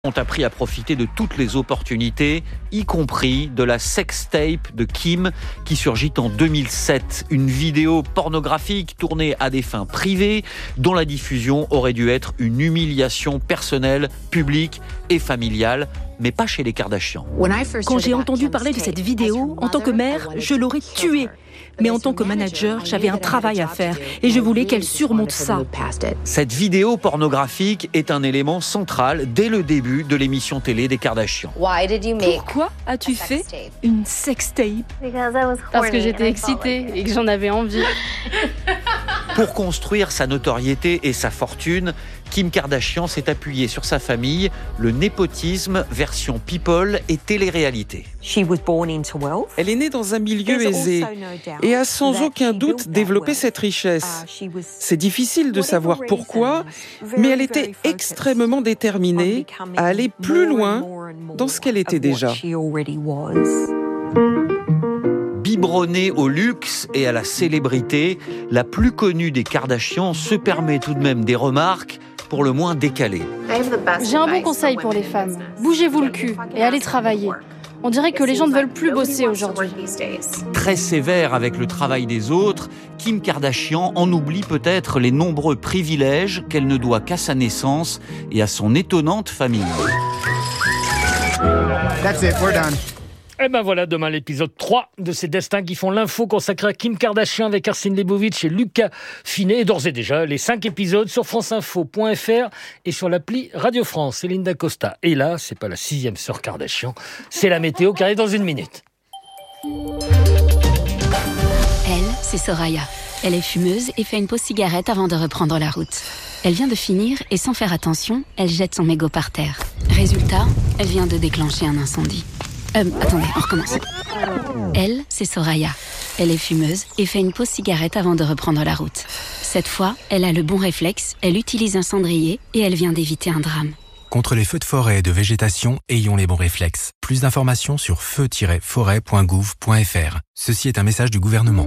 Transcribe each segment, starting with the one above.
Ont appris à profiter de toutes les opportunités, y compris de la sextape de Kim qui surgit en 2007. Une vidéo pornographique tournée à des fins privées dont la diffusion aurait dû être une humiliation personnelle, publique et familiale, mais pas chez les Kardashians. Quand j'ai entendu parler de cette vidéo, en tant que mère, je l'aurais tuée. Mais en tant que manager, j'avais un travail à faire et je voulais qu'elle surmonte ça. Cette vidéo pornographique est un élément central dès le début de l'émission télé des Kardashians. Pourquoi as-tu fait une sextape ? Parce que j'étais excitée et que j'en avais envie. Pour construire sa notoriété et sa fortune, Kim Kardashian s'est appuyée sur sa famille, le népotisme version people et télé-réalité. Elle est née dans un milieu aisé et a sans aucun doute développé cette richesse. C'est difficile de savoir pourquoi, mais elle était extrêmement déterminée à aller plus loin dans ce qu'elle était déjà. Biberonnée au luxe et à la célébrité, la plus connue des Kardashians se permet tout de même des remarques pour le moins décalées. J'ai un bon conseil pour les femmes. Bougez-vous le cul et allez travailler. On dirait que les gens ne veulent plus bosser aujourd'hui. Très sévère avec le travail des autres, Kim Kardashian en oublie peut-être les nombreux privilèges qu'elle ne doit qu'à sa naissance et à son étonnante famille. That's it, we're done. Et ben voilà, demain l'épisode 3 de ces destins qui font l'info consacrée à Kim Kardashian avec Arsène Lebovitch et Lucas Finet. Et d'ores et déjà, les 5 épisodes sur franceinfo.fr et sur l'appli Radio France. C'est Linda Costa. Et là, c'est pas la 6e sœur Kardashian, c'est la météo qui arrive dans une minute. Elle, c'est Soraya. Elle est fumeuse et fait une pause cigarette avant de reprendre la route. Elle vient de finir et sans faire attention, elle jette son mégot par terre. Résultat, elle vient de déclencher un incendie. Attendez, on recommence. Elle, c'est Soraya. Elle est fumeuse et fait une pause cigarette avant de reprendre la route. Cette fois, elle a le bon réflexe, elle utilise un cendrier et elle vient d'éviter un drame. Contre les feux de forêt et de végétation, ayons les bons réflexes. Plus d'informations sur feu-forêt.gouv.fr. Ceci est un message du gouvernement.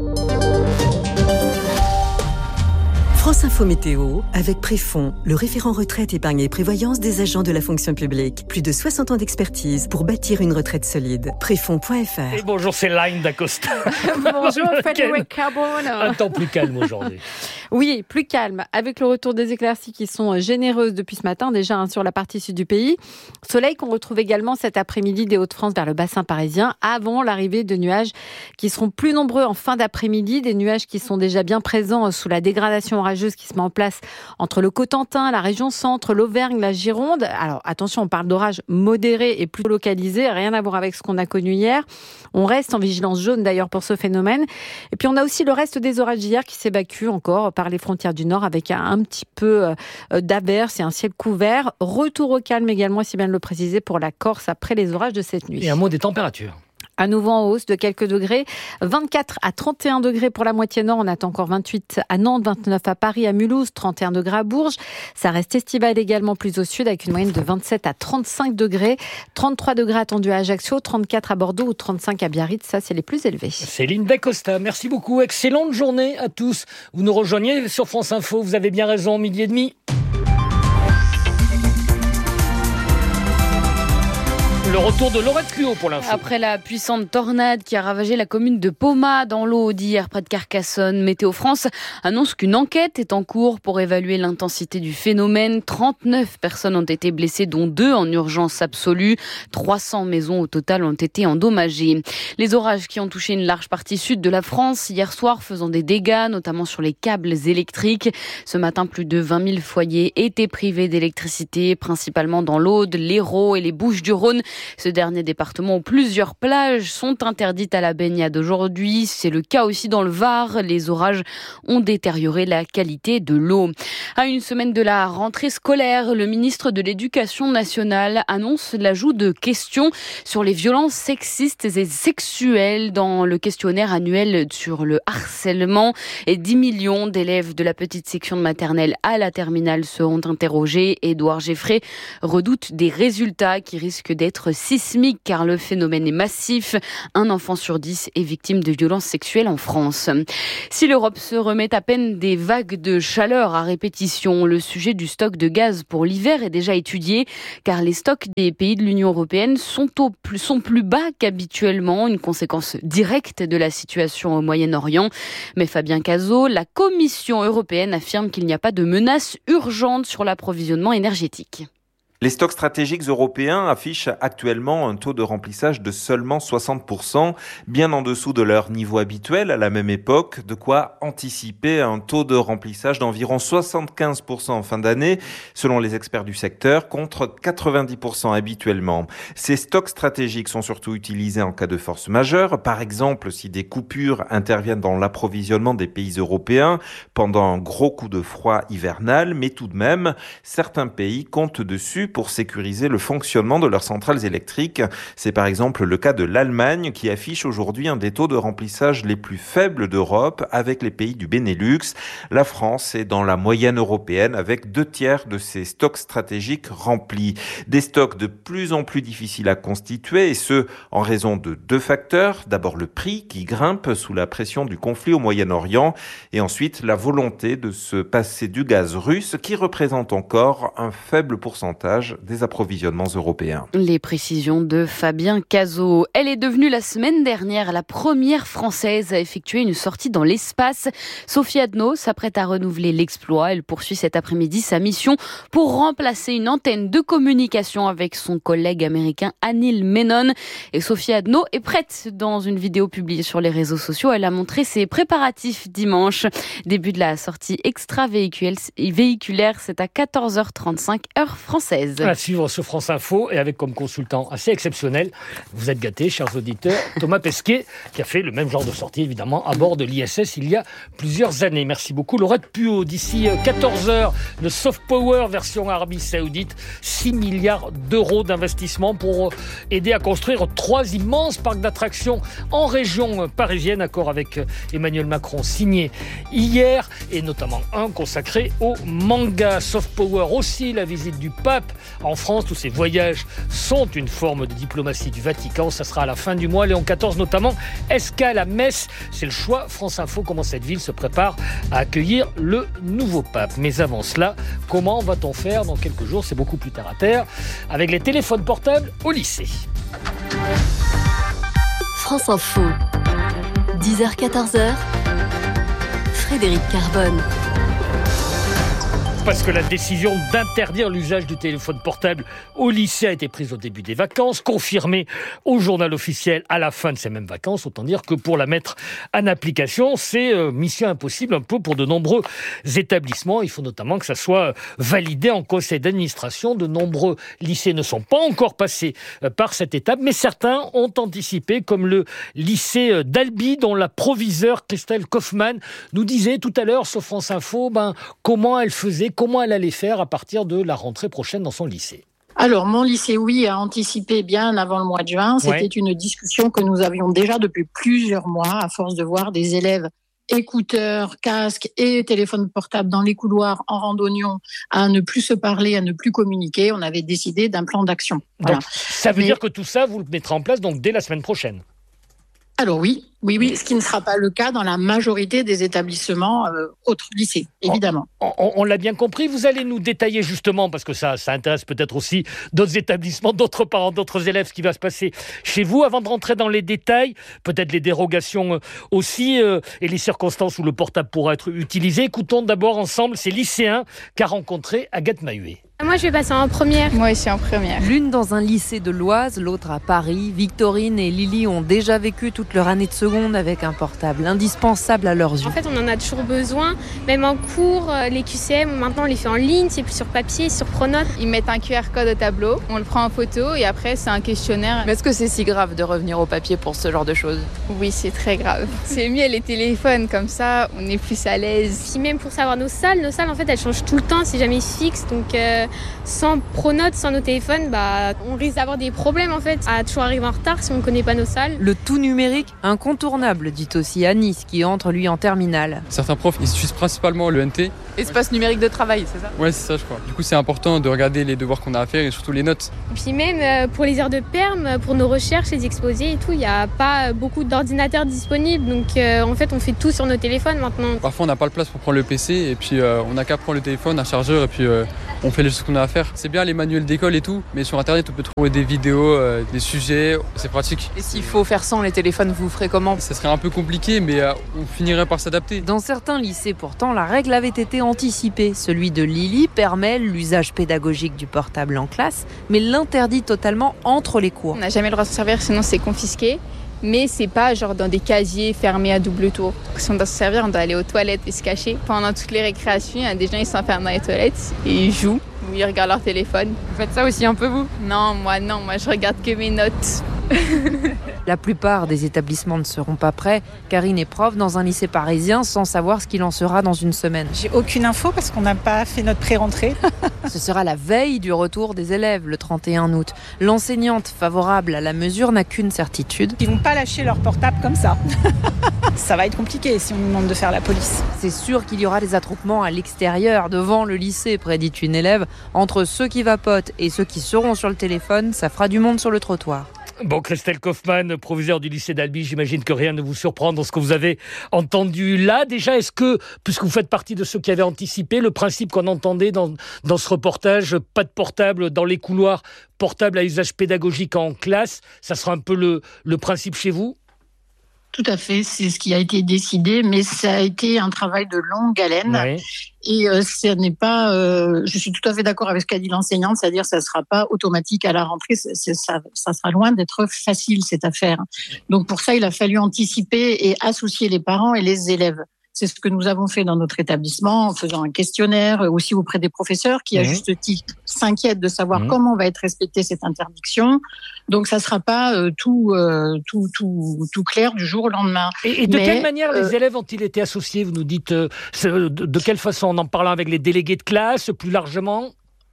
France Info Météo, avec Préfond, le référent retraite, épargne et prévoyance des agents de la fonction publique. Plus de 60 ans d'expertise pour bâtir une retraite solide. Préfond.fr. Et bonjour, c'est Linda Costa. Bonjour, Frédéric Carbone. Un temps plus calme aujourd'hui. Oui, plus calme, avec le retour des éclaircies qui sont généreuses depuis ce matin, déjà sur la partie sud du pays. Soleil qu'on retrouve également cet après-midi des Hauts-de-France vers le bassin parisien, avant l'arrivée de nuages qui seront plus nombreux en fin d'après-midi, des nuages qui sont déjà bien présents sous la dégradation orageuse qui se met en place entre le Cotentin, la région centre, l'Auvergne, la Gironde. Alors attention, on parle d'orages modérés et plutôt localisés, rien à voir avec ce qu'on a connu hier. On reste en vigilance jaune d'ailleurs pour ce phénomène. Et puis on a aussi le reste des orages d'hier qui s'évacuent encore par les frontières du Nord avec un petit peu d'averses et un ciel couvert. Retour au calme également, si bien de le préciser, pour la Corse après les orages de cette nuit. Et un mot des températures. À nouveau en hausse de quelques degrés, 24 à 31 degrés pour la moitié nord, on attend encore 28 à Nantes, 29 à Paris, à Mulhouse, 31 degrés à Bourges. Ça reste estival également plus au sud avec une moyenne de 27 à 35 degrés, 33 degrés attendus à Ajaccio, 34 à Bordeaux ou 35 à Biarritz, ça c'est les plus élevés. Céline Dacosta, merci beaucoup, excellente journée à tous. Vous nous rejoignez sur France Info, vous avez bien raison, 12h30. Le retour de Laurette Fluot pour l'info. Après la puissante tornade qui a ravagé la commune de Poma dans l'Aude hier près de Carcassonne, Météo France annonce qu'une enquête est en cours pour évaluer l'intensité du phénomène. 39 personnes ont été blessées, dont 2 en urgence absolue. 300 maisons au total ont été endommagées. Les orages qui ont touché une large partie sud de la France hier soir faisant des dégâts, notamment sur les câbles électriques. Ce matin, plus de 20 000 foyers étaient privés d'électricité, principalement dans l'Aude, l'Hérault et les Bouches-du-Rhône. Ce dernier département où plusieurs plages sont interdites à la baignade aujourd'hui. C'est le cas aussi dans le Var. Les orages ont détérioré la qualité de l'eau. À une semaine de la rentrée scolaire, le ministre de l'Éducation nationale annonce l'ajout de questions sur les violences sexistes et sexuelles dans le questionnaire annuel sur le harcèlement. Et 10 millions d'élèves de la petite section de maternelle à la terminale seront interrogés. Édouard Geffray redoute des résultats qui risquent d'être sismique car le phénomène est massif. Un enfant sur 10 est victime de violences sexuelles en France. Si l'Europe se remet à peine des vagues de chaleur à répétition, le sujet du stock de gaz pour l'hiver est déjà étudié car les stocks des pays de l'Union européenne sont plus bas qu'habituellement, une conséquence directe de la situation au Moyen-Orient. Mais Fabien Cazot, la Commission européenne affirme qu'il n'y a pas de menace urgente sur l'approvisionnement énergétique. Les stocks stratégiques européens affichent actuellement un taux de remplissage de seulement 60%, bien en dessous de leur niveau habituel à la même époque, de quoi anticiper un taux de remplissage d'environ 75% en fin d'année, selon les experts du secteur, contre 90% habituellement. Ces stocks stratégiques sont surtout utilisés en cas de force majeure, par exemple si des coupures interviennent dans l'approvisionnement des pays européens pendant un gros coup de froid hivernal, mais tout de même, certains pays comptent dessus pour sécuriser le fonctionnement de leurs centrales électriques. C'est par exemple le cas de l'Allemagne qui affiche aujourd'hui un des taux de remplissage les plus faibles d'Europe avec les pays du Benelux. La France est dans la moyenne européenne avec 2/3 de ses stocks stratégiques remplis. Des stocks de plus en plus difficiles à constituer et ce, en raison de 2 facteurs. D'abord le prix qui grimpe sous la pression du conflit au Moyen-Orient et ensuite la volonté de se passer du gaz russe qui représente encore un faible pourcentage des approvisionnements européens. Les précisions de Fabien Cazot. Elle est devenue la semaine dernière la première Française à effectuer une sortie dans l'espace. Sophie Adno s'apprête à renouveler l'exploit. Elle poursuit cet après-midi sa mission pour remplacer une antenne de communication avec son collègue américain Anil Menon. Et Sophie Adno est prête. Dans une vidéo publiée sur les réseaux sociaux, elle a montré ses préparatifs dimanche. Début de la sortie extravéhiculaire, c'est à 14h35 heure française. À suivre sur France Info et avec comme consultant assez exceptionnel, vous êtes gâtés, chers auditeurs, Thomas Pesquet, qui a fait le même genre de sortie, évidemment, à bord de l'ISS il y a plusieurs années. Merci beaucoup. Laurette Puot, d'ici 14h, le Soft Power version Arabie Saoudite, 6 milliards d'euros d'investissement pour aider à construire 3 immenses parcs d'attractions en région parisienne, accord avec Emmanuel Macron signé hier, et notamment un consacré au manga. Soft Power aussi, la visite du pape en France. Tous ces voyages sont une forme de diplomatie du Vatican. Ça sera à la fin du mois, Léon XIV notamment. Escale à Metz, c'est le choix. France Info, comment cette ville se prépare à accueillir le nouveau pape. Mais avant cela, comment va-t-on faire dans quelques jours? C'est beaucoup plus terre à terre avec les téléphones portables au lycée. France Info, 10h-14h, Frédéric Carbone. Parce que la décision d'interdire l'usage du téléphone portable au lycée a été prise au début des vacances, confirmée au journal officiel à la fin de ces mêmes vacances. Autant dire que pour la mettre en application, c'est mission impossible un peu pour de nombreux établissements. Il faut notamment que ça soit validé en conseil d'administration. De nombreux lycées ne sont pas encore passés par cette étape, mais certains ont anticipé, comme le lycée d'Albi, dont la proviseure Christelle Kaufmann nous disait tout à l'heure sur France Info comment elle allait faire à partir de la rentrée prochaine dans son lycée. Alors, mon lycée, oui, a anticipé bien avant le mois de juin. C'était une discussion que nous avions déjà depuis plusieurs mois, à force de voir des élèves écouteurs, casques et téléphones portables dans les couloirs en randonnion, à ne plus se parler, à ne plus communiquer. On avait décidé d'un plan d'action. Voilà. Donc, ça veut dire que tout ça, vous le mettrez en place donc dès la semaine prochaine? Alors oui, ce qui ne sera pas le cas dans la majorité des établissements autres lycées, évidemment. On l'a bien compris. Vous allez nous détailler justement, parce que ça intéresse peut-être aussi d'autres établissements, d'autres parents, d'autres élèves, ce qui va se passer chez vous. Avant de rentrer dans les détails, peut-être les dérogations aussi, et les circonstances où le portable pourra être utilisé. Écoutons d'abord ensemble ces lycéens qu'a rencontré Agathe Mahuet. Moi, je vais passer en première. Moi aussi en première. L'une dans un lycée de l'Oise, l'autre à Paris. Victorine et Lily ont déjà vécu toute leur année de seconde avec un portable indispensable à leurs yeux. En fait, on en a toujours besoin. Même en cours, les QCM, maintenant, on les fait en ligne. C'est plus sur papier, sur Pronote. Ils mettent un QR code au tableau, on le prend en photo et après, c'est un questionnaire. Mais est-ce que c'est si grave de revenir au papier pour ce genre de choses? Oui, c'est très grave. C'est mieux les téléphones, comme ça, on est plus à l'aise. Puis même pour savoir nos salles, en fait, elles changent tout le temps. C'est jamais fixe, donc sans pronotes, sans nos téléphones, on risque d'avoir des problèmes en fait, à toujours arriver en retard si on ne connaît pas nos salles. Le tout numérique incontournable, dit aussi Anis, qui entre lui en terminale. Certains profs, ils utilisent principalement le NT. Espace numérique de travail, c'est ça ? Ouais, c'est ça, je crois. Du coup, c'est important de regarder les devoirs qu'on a à faire et surtout les notes. Et puis même pour les heures de perm, pour nos recherches, les exposés et tout, il n'y a pas beaucoup d'ordinateurs disponibles. Donc en fait, on fait tout sur nos téléphones maintenant. Parfois, on n'a pas le place pour prendre le PC et puis on n'a qu'à prendre le téléphone, un chargeur et puis on fait les choses qu'on a à faire. C'est bien les manuels d'école et tout, mais sur Internet, on peut trouver des vidéos, des sujets, c'est pratique. Et s'il faut faire sans les téléphones, vous ferez comment ? Ça serait un peu compliqué, mais on finirait par s'adapter. Dans certains lycées, pourtant, la règle avait été anticipée. Celui de Lily permet l'usage pédagogique du portable en classe, mais l'interdit totalement entre les cours. On n'a jamais le droit de se servir, sinon c'est confisqué. Mais c'est pas genre dans des casiers fermés à double tour. Si on doit se servir, on doit aller aux toilettes et se cacher. Pendant toutes les récréations, il y a des gens qui s'enferment dans les toilettes et ils jouent ou ils regardent leur téléphone. Vous faites ça aussi un peu vous ? Non, moi je regarde que mes notes. La plupart des établissements ne seront pas prêts. Karine est prof dans un lycée parisien sans savoir ce qu'il en sera dans une semaine. J'ai aucune info parce qu'on n'a pas fait notre pré-rentrée. Ce sera la veille du retour des élèves, le 31 août. L'enseignante favorable à la mesure n'a qu'une certitude. Ils vont pas lâcher leur portable comme ça. Ça va être compliqué si on nous demande de faire la police. C'est sûr qu'il y aura des attroupements à l'extérieur, devant le lycée, prédit une élève. Entre ceux qui vapotent et ceux qui seront sur le téléphone, ça fera du monde sur le trottoir. Bon, Christelle Kaufmann, proviseure du lycée d'Albi, j'imagine que rien ne vous surprend dans ce que vous avez entendu là. Déjà, est-ce que, puisque vous faites partie de ceux qui avaient anticipé le principe qu'on entendait dans ce reportage, pas de portable dans les couloirs, portable à usage pédagogique en classe, ça sera un peu le principe chez vous ? Tout à fait, c'est ce qui a été décidé, mais ça a été un travail de longue haleine. Oui. Et ce n'est pas, je suis tout à fait d'accord avec ce qu'a dit l'enseignante, c'est-à-dire ça ne sera pas automatique à la rentrée, ça sera loin d'être facile cette affaire. Donc pour ça, il a fallu anticiper et associer les parents et les élèves. C'est ce que nous avons fait dans notre établissement en faisant un questionnaire aussi auprès des professeurs qui, à juste titre, s'inquiètent de savoir comment va être respectée cette interdiction. Donc, ça ne sera pas tout clair du jour au lendemain. Et de quelle manière les élèves ont-ils été associés ? Vous nous dites de quelle façon ? En parlant avec les délégués de classe, plus largement ?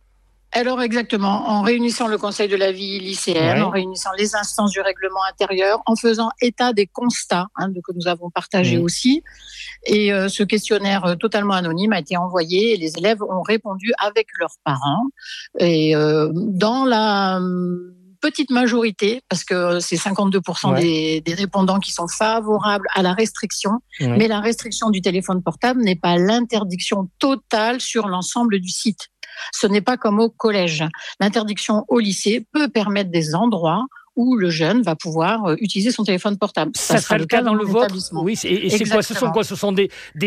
Alors exactement, en réunissant le conseil de la vie lycéenne, en réunissant les instances du règlement intérieur, en faisant état des constats que nous avons partagés aussi. Et ce questionnaire totalement anonyme a été envoyé et les élèves ont répondu avec leurs parents. Et dans la petite majorité, parce que c'est 52% des répondants qui sont favorables à la restriction, mais la restriction du téléphone portable n'est pas l'interdiction totale sur l'ensemble du site. Ce n'est pas comme au collège. L'interdiction au lycée peut permettre des endroits où le jeune va pouvoir utiliser son téléphone portable. Ça sera le cas dans le vôtre ? Oui, et c'est quoi ? Ce sont quoi ? Ce sont des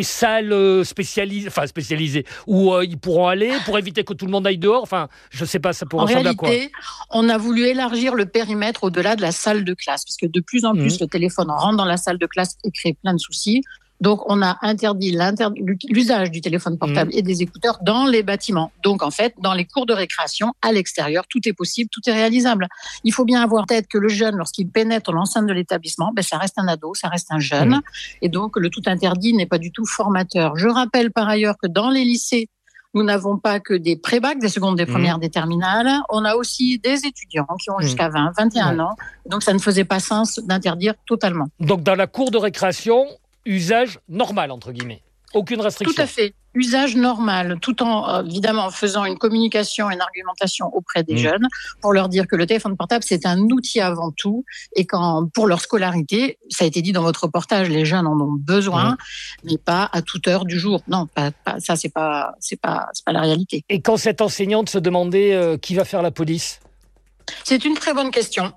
salles spécialisées où ils pourront aller pour éviter que tout le monde aille dehors ? Enfin, je ne sais pas, ça pourrait ressembler à quoi ? En réalité, on a voulu élargir le périmètre au-delà de la salle de classe, parce que de plus en plus, le téléphone rentre dans la salle de classe et crée plein de soucis. Donc, on a interdit l'usage du téléphone portable et des écouteurs dans les bâtiments. Donc, en fait, dans les cours de récréation, à l'extérieur, tout est possible, tout est réalisable. Il faut bien avoir en tête que le jeune, lorsqu'il pénètre l'enceinte de l'établissement, ça reste un ado, ça reste un jeune. Et donc, le tout interdit n'est pas du tout formateur. Je rappelle par ailleurs que dans les lycées, nous n'avons pas que des pré-bacs, des secondes, des premières, des terminales. On a aussi des étudiants qui ont jusqu'à 20, 21 ans. Donc, ça ne faisait pas sens d'interdire totalement. Donc, dans la cour de récréation, usage normal, entre guillemets. Aucune restriction. Tout à fait. Usage normal, tout en, évidemment, faisant une communication, une argumentation auprès des jeunes pour leur dire que le téléphone portable, c'est un outil avant tout et pour leur scolarité, ça a été dit dans votre reportage, les jeunes en ont besoin, mais pas à toute heure du jour. Non, ça, c'est pas la réalité. Et quand cette enseignante se demandait qui va faire la police ? C'est une très bonne question.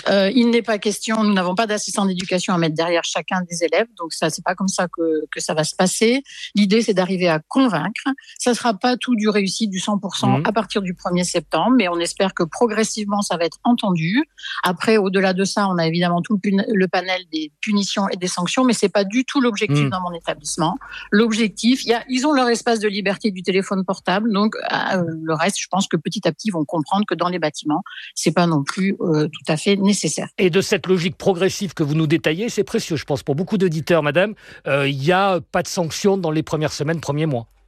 Il n'est pas question, nous n'avons pas d'assistant d'éducation à mettre derrière chacun des élèves, donc ça, c'est pas comme ça que ça va se passer. L'idée, c'est d'arriver à convaincre. Ça sera pas tout du réussi, du 100% à partir du 1er septembre, mais on espère que progressivement, ça va être entendu. Après, au-delà de ça, on a évidemment tout le panel des punitions et des sanctions, mais c'est pas du tout l'objectif dans mon établissement. L'objectif, ils ont leur espace de liberté du téléphone portable, donc le reste, je pense que petit à petit, ils vont comprendre que dans les bâtiments, c'est pas non plus tout à fait nécessaire. Et de cette logique progressive que vous nous détaillez, c'est précieux, je pense, pour beaucoup d'auditeurs, madame. Il n'y a pas de sanctions dans les premières semaines, premiers mois.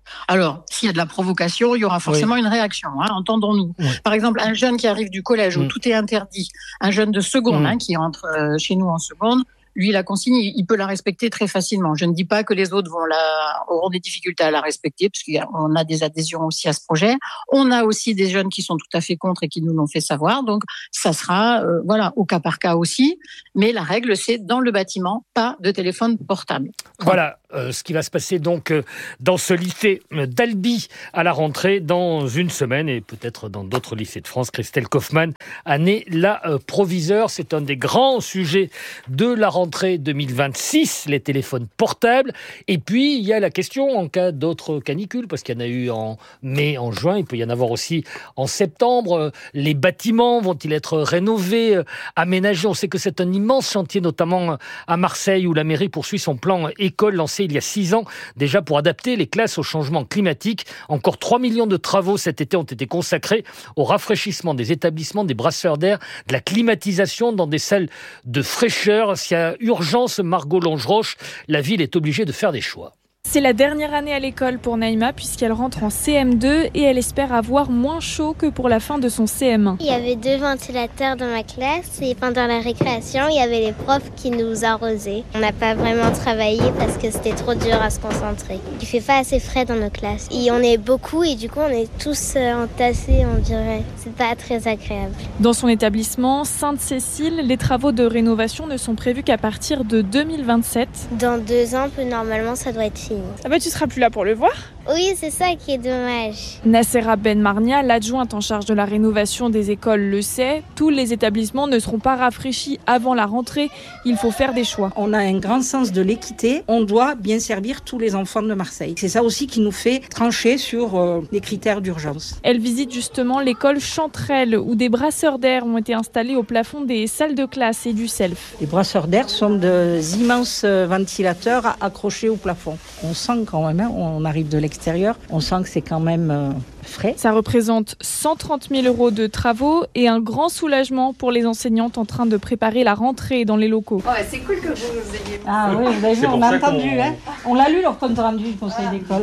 Alors, s'il y a de la provocation, il y aura forcément une réaction, entendons-nous. Par exemple, un jeune qui arrive du collège où tout est interdit, un jeune de seconde qui entre chez nous en seconde, lui, la consigne, il peut la respecter très facilement. Je ne dis pas que les autres auront des difficultés à la respecter, parce qu'on a des adhésions aussi à ce projet. On a aussi des jeunes qui sont tout à fait contre et qui nous l'ont fait savoir. Donc, ça sera, au cas par cas aussi. Mais la règle, c'est dans le bâtiment, pas de téléphone portable. Voilà ce qui va se passer donc dans ce lycée d'Albi à la rentrée dans une semaine et peut-être dans d'autres lycées de France. Christelle Kaufmann en est la proviseure. C'est un des grands sujets de la rentrée 2026, les téléphones portables. Et puis, il y a la question en cas d'autres canicules, parce qu'il y en a eu en mai, en juin, il peut y en avoir aussi en septembre. Les bâtiments vont-ils être rénovés, aménagés ? On sait que c'est un immense chantier, notamment à Marseille, où la mairie poursuit son plan école lancé il y a 6 ans, déjà pour adapter les classes au changement climatique. Encore 3 millions de travaux cet été ont été consacrés au rafraîchissement des établissements, des brasseurs d'air, de la climatisation dans des salles de fraîcheur. S'il y a urgence, Margot Longeroche, la ville est obligée de faire des choix. C'est la dernière année à l'école pour Naïma puisqu'elle rentre en CM2 et elle espère avoir moins chaud que pour la fin de son CM1. Il y avait 2 ventilateurs dans ma classe et pendant la récréation, il y avait les profs qui nous arrosaient. On n'a pas vraiment travaillé parce que c'était trop dur à se concentrer. Il fait pas assez frais dans nos classes. Et on est beaucoup et du coup on est tous entassés, on dirait. C'est pas très agréable. Dans son établissement, Sainte-Cécile, les travaux de rénovation ne sont prévus qu'à partir de 2027. Dans 2 ans, normalement, ça doit être fini. Ah bah tu seras plus là pour le voir ? Oui, c'est ça qui est dommage. Nassera Ben Marnia, l'adjointe en charge de la rénovation des écoles, le sait. Tous les établissements ne seront pas rafraîchis avant la rentrée. Il faut faire des choix. On a un grand sens de l'équité. On doit bien servir tous les enfants de Marseille. C'est ça aussi qui nous fait trancher sur les critères d'urgence. Elle visite justement l'école Chanterelle où des brasseurs d'air ont été installés au plafond des salles de classe et du self. Les brasseurs d'air sont d'immenses ventilateurs accrochés au plafond. On sent quand même, on arrive de l'extérieur, on sent que c'est quand même frais. Ça représente 130 000 € de travaux et un grand soulagement pour les enseignantes en train de préparer la rentrée dans les locaux. Ouais, c'est cool que vous nous ayez... Ah oui, vous avez vu, on a entendu. On l'a lu leur compte rendu du conseil d'école.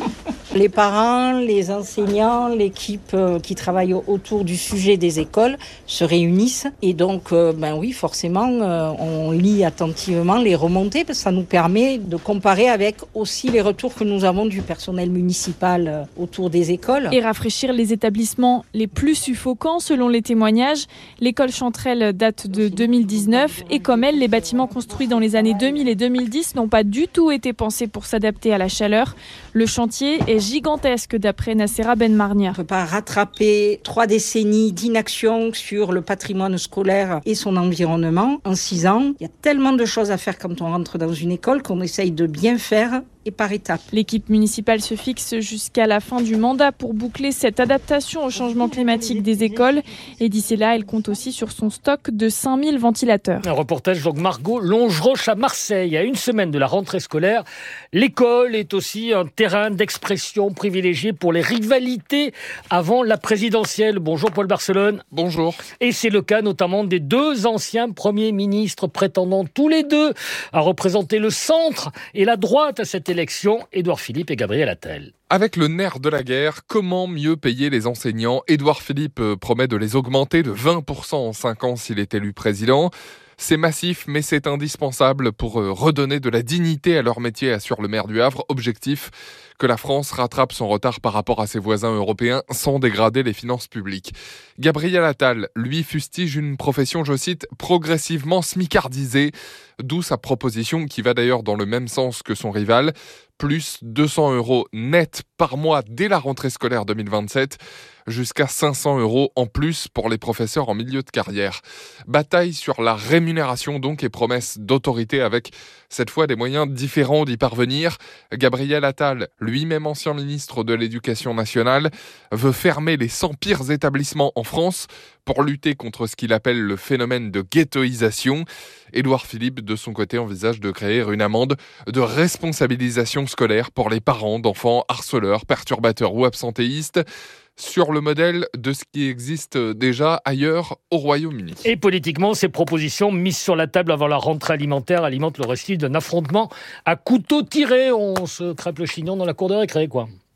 Les parents, les enseignants, l'équipe qui travaille autour du sujet des écoles se réunissent et donc, oui, forcément, on lit attentivement les remontées parce que ça nous permet de comparer avec aussi les retours que nous avons du personnel municipal autour des écoles. Et rafraîchir les établissements les plus suffocants selon les témoignages. L'école Chanterelle date de 2019 et comme elle, les bâtiments construits dans les années 2000 et 2010 n'ont pas du tout été pensés pour s'adapter à la chaleur. Le chantier est gigantesque d'après Nassera Ben Marnia. On ne peut pas rattraper 3 décennies d'inaction sur le patrimoine scolaire et son environnement en 6 ans. Il y a tellement de choses à faire quand on rentre dans une école qu'on essaye de bien faire et par étapes. L'équipe municipale se fixe jusqu'à la fin du mandat pour boucler cette adaptation au changement climatique des écoles. Et d'ici là, elle compte aussi sur son stock de 5000 ventilateurs. Un reportage donc Margot Longeroche à Marseille. À une semaine de la rentrée scolaire, l'école est aussi un terrain d'expression privilégié pour les rivalités avant la présidentielle. Bonjour Paul Barcelone. Bonjour. Et c'est le cas notamment des 2 anciens premiers ministres prétendant tous les 2 à représenter le centre et la droite à cette élection, Édouard Philippe et Gabriel Attal. Avec le nerf de la guerre, comment mieux payer les enseignants ? Édouard Philippe promet de les augmenter de 20% en 5 ans s'il est élu président. C'est massif, mais c'est indispensable pour redonner de la dignité à leur métier, assure le maire du Havre. Objectif, que la France rattrape son retard par rapport à ses voisins européens sans dégrader les finances publiques. Gabriel Attal, lui, fustige une profession, je cite, progressivement smicardisée, d'où sa proposition qui va d'ailleurs dans le même sens que son rival, plus 200 € net par mois dès la rentrée scolaire 2027, jusqu'à 500 € en plus pour les professeurs en milieu de carrière. Bataille sur la rémunération donc et promesse d'autorité avec cette fois des moyens différents d'y parvenir. Gabriel Attal, lui-même ancien ministre de l'Éducation nationale, veut fermer les 100 pires établissements en France pour lutter contre ce qu'il appelle le phénomène de ghettoisation. Édouard Philippe, de son côté, envisage de créer une amende de responsabilisation scolaire pour les parents d'enfants harceleurs, perturbateurs ou absentéistes, sur le modèle de ce qui existe déjà ailleurs au Royaume-Uni. Et politiquement, ces propositions mises sur la table avant la rentrée alimentaire alimentent le récit d'un affrontement à couteau tiré. On se crêpe le chignon dans la cour de récré, quoi.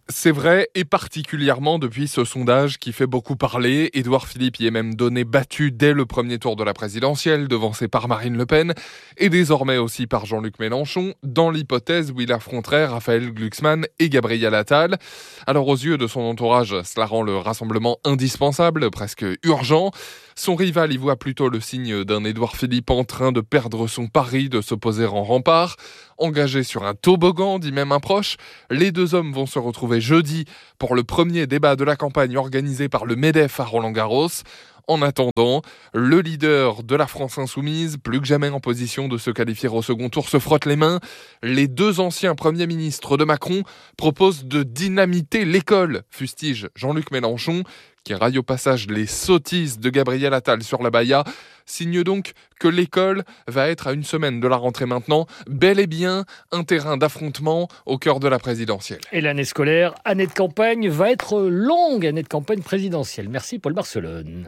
C'est vrai, et particulièrement depuis ce sondage qui fait beaucoup parler. Édouard Philippe y est même donné battu dès le premier tour de la présidentielle, devancé par Marine Le Pen, et désormais aussi par Jean-Luc Mélenchon, dans l'hypothèse où il affronterait Raphaël Glucksmann et Gabriel Attal. Alors aux yeux de son entourage, cela rend le rassemblement indispensable, presque urgent. Son rival y voit plutôt le signe d'un Édouard Philippe en train de perdre son pari de s'opposer en rempart. Engagé sur un toboggan, dit même un proche, les deux hommes vont se retrouver jeudi pour le premier débat de la campagne organisé par le MEDEF à Roland-Garros. En attendant, le leader de la France insoumise, plus que jamais en position de se qualifier au second tour, se frotte les mains. Les deux anciens premiers ministres de Macron proposent de dynamiter l'école, fustige Jean-Luc Mélenchon, qui raille au passage les sottises de Gabriel Attal sur la Baïa, signe donc que l'école va être à une semaine de la rentrée maintenant, bel et bien un terrain d'affrontement au cœur de la présidentielle. Et l'année scolaire, année de campagne, va être longue, année de campagne présidentielle. Merci Paul Barcelone.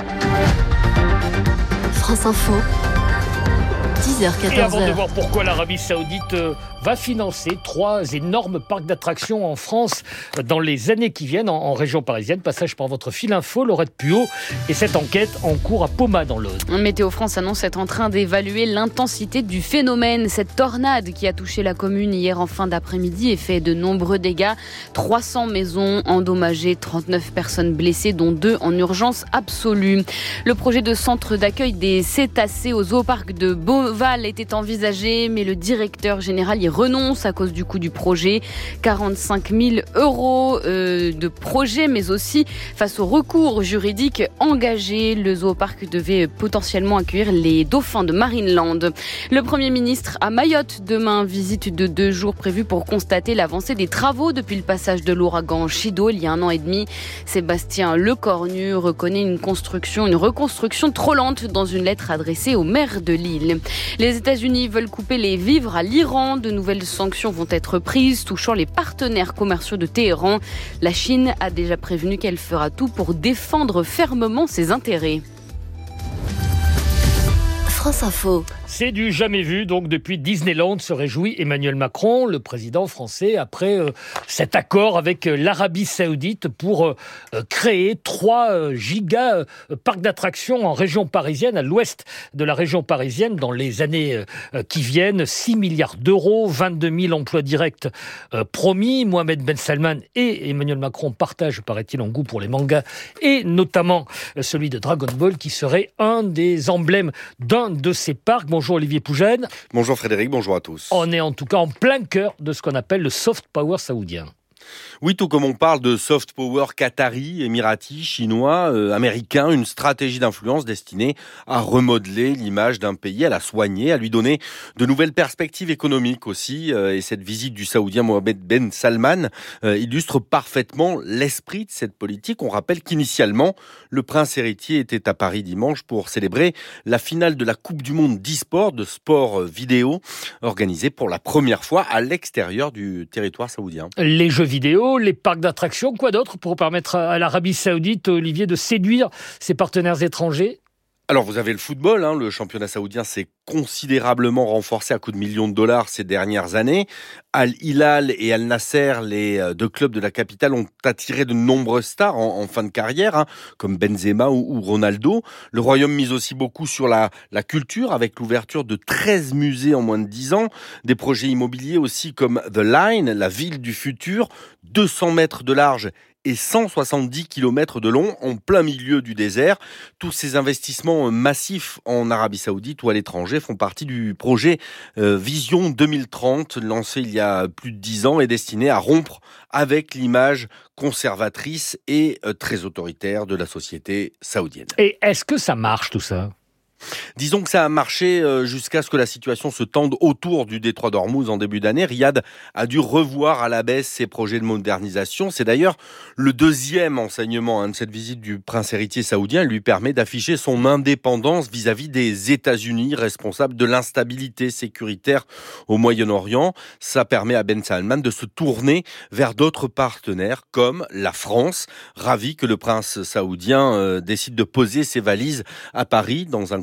France Info, 10h-14h. Et avant de voir pourquoi l'Arabie Saoudite va financer 3 énormes parcs d'attractions en France dans les années qui viennent en région parisienne. Passage par votre fil info, Laurette Puot, et cette enquête en cours à Poma dans l'Aude. Météo France annonce être en train d'évaluer l'intensité du phénomène. Cette tornade qui a touché la commune hier en fin d'après-midi et fait de nombreux dégâts. 300 maisons endommagées, 39 personnes blessées, dont 2 en urgence absolue. Le projet de centre d'accueil des cétacés au zooparc de Beauval était envisagé, mais le directeur général y renonce à cause du coût du projet. 45 000 € de projet, mais aussi face au recours juridique engagé. Le zooparc devait potentiellement accueillir les dauphins de Marineland. Le Premier ministre à Mayotte demain, visite de 2 jours prévue pour constater l'avancée des travaux depuis le passage de l'ouragan Chido il y a 1 an et demi. Sébastien Lecornu reconnaît une reconstruction trop lente dans une lettre adressée au maire de l'île. Les États-Unis veulent couper les vivres à l'Iran. De nouvelles sanctions vont être prises, touchant les partenaires commerciaux de Téhéran. La Chine a déjà prévenu qu'elle fera tout pour défendre fermement ses intérêts. France Info. C'est du jamais vu, donc depuis Disneyland se réjouit Emmanuel Macron, le président français, après cet accord avec l'Arabie Saoudite pour créer 3 giga parcs d'attractions en région parisienne, à l'ouest de la région parisienne, dans les années qui viennent. 6 milliards d'euros, 22 000 emplois directs promis. Mohamed Ben Salman et Emmanuel Macron partagent, paraît-il, un goût pour les mangas, et notamment celui de Dragon Ball, qui serait un des emblèmes d'un de ces parcs. Bonjour Olivier Pougène. Bonjour Frédéric, bonjour à tous. On est en tout cas en plein cœur de ce qu'on appelle le soft power saoudien. Oui, tout comme on parle de soft power qatari, émirati, chinois, américain, une stratégie d'influence destinée à remodeler l'image d'un pays, à la soigner, à lui donner de nouvelles perspectives économiques aussi. Et cette visite du Saoudien Mohamed Ben Salman illustre parfaitement l'esprit de cette politique. On rappelle qu'initialement, le prince héritier était à Paris dimanche pour célébrer la finale de la Coupe du Monde d'e-sport, de sport vidéo, organisée pour la première fois à l'extérieur du territoire saoudien. Les jeux vidéo, les parcs d'attractions, quoi d'autre pour permettre à l'Arabie Saoudite, Olivier, de séduire ses partenaires étrangers ? Alors vous avez le football, le championnat saoudien s'est considérablement renforcé à coups de millions de dollars ces dernières années. Al-Hilal et Al-Nasser, les 2 clubs de la capitale, ont attiré de nombreuses stars en fin de carrière, comme Benzema ou Ronaldo. Le Royaume mise aussi beaucoup sur la culture, avec l'ouverture de 13 musées en moins de 10 ans. Des projets immobiliers aussi comme The Line, la ville du futur, 200 mètres de large et 170 km de long en plein milieu du désert. Tous ces investissements massifs en Arabie Saoudite ou à l'étranger font partie du projet Vision 2030, lancé il y a plus de 10 ans et destiné à rompre avec l'image conservatrice et très autoritaire de la société saoudienne. Et est-ce que ça marche tout ça ? Disons que ça a marché jusqu'à ce que la situation se tende autour du détroit d'Ormuz en début d'année. Riyad a dû revoir à la baisse ses projets de modernisation. C'est d'ailleurs le 2e enseignement de cette visite du prince héritier saoudien. Il lui permet d'afficher son indépendance vis-à-vis des États-Unis, responsables de l'instabilité sécuritaire au Moyen-Orient. Ça permet à Ben Salman de se tourner vers d'autres partenaires comme la France. Ravi que le prince saoudien décide de poser ses valises à Paris dans un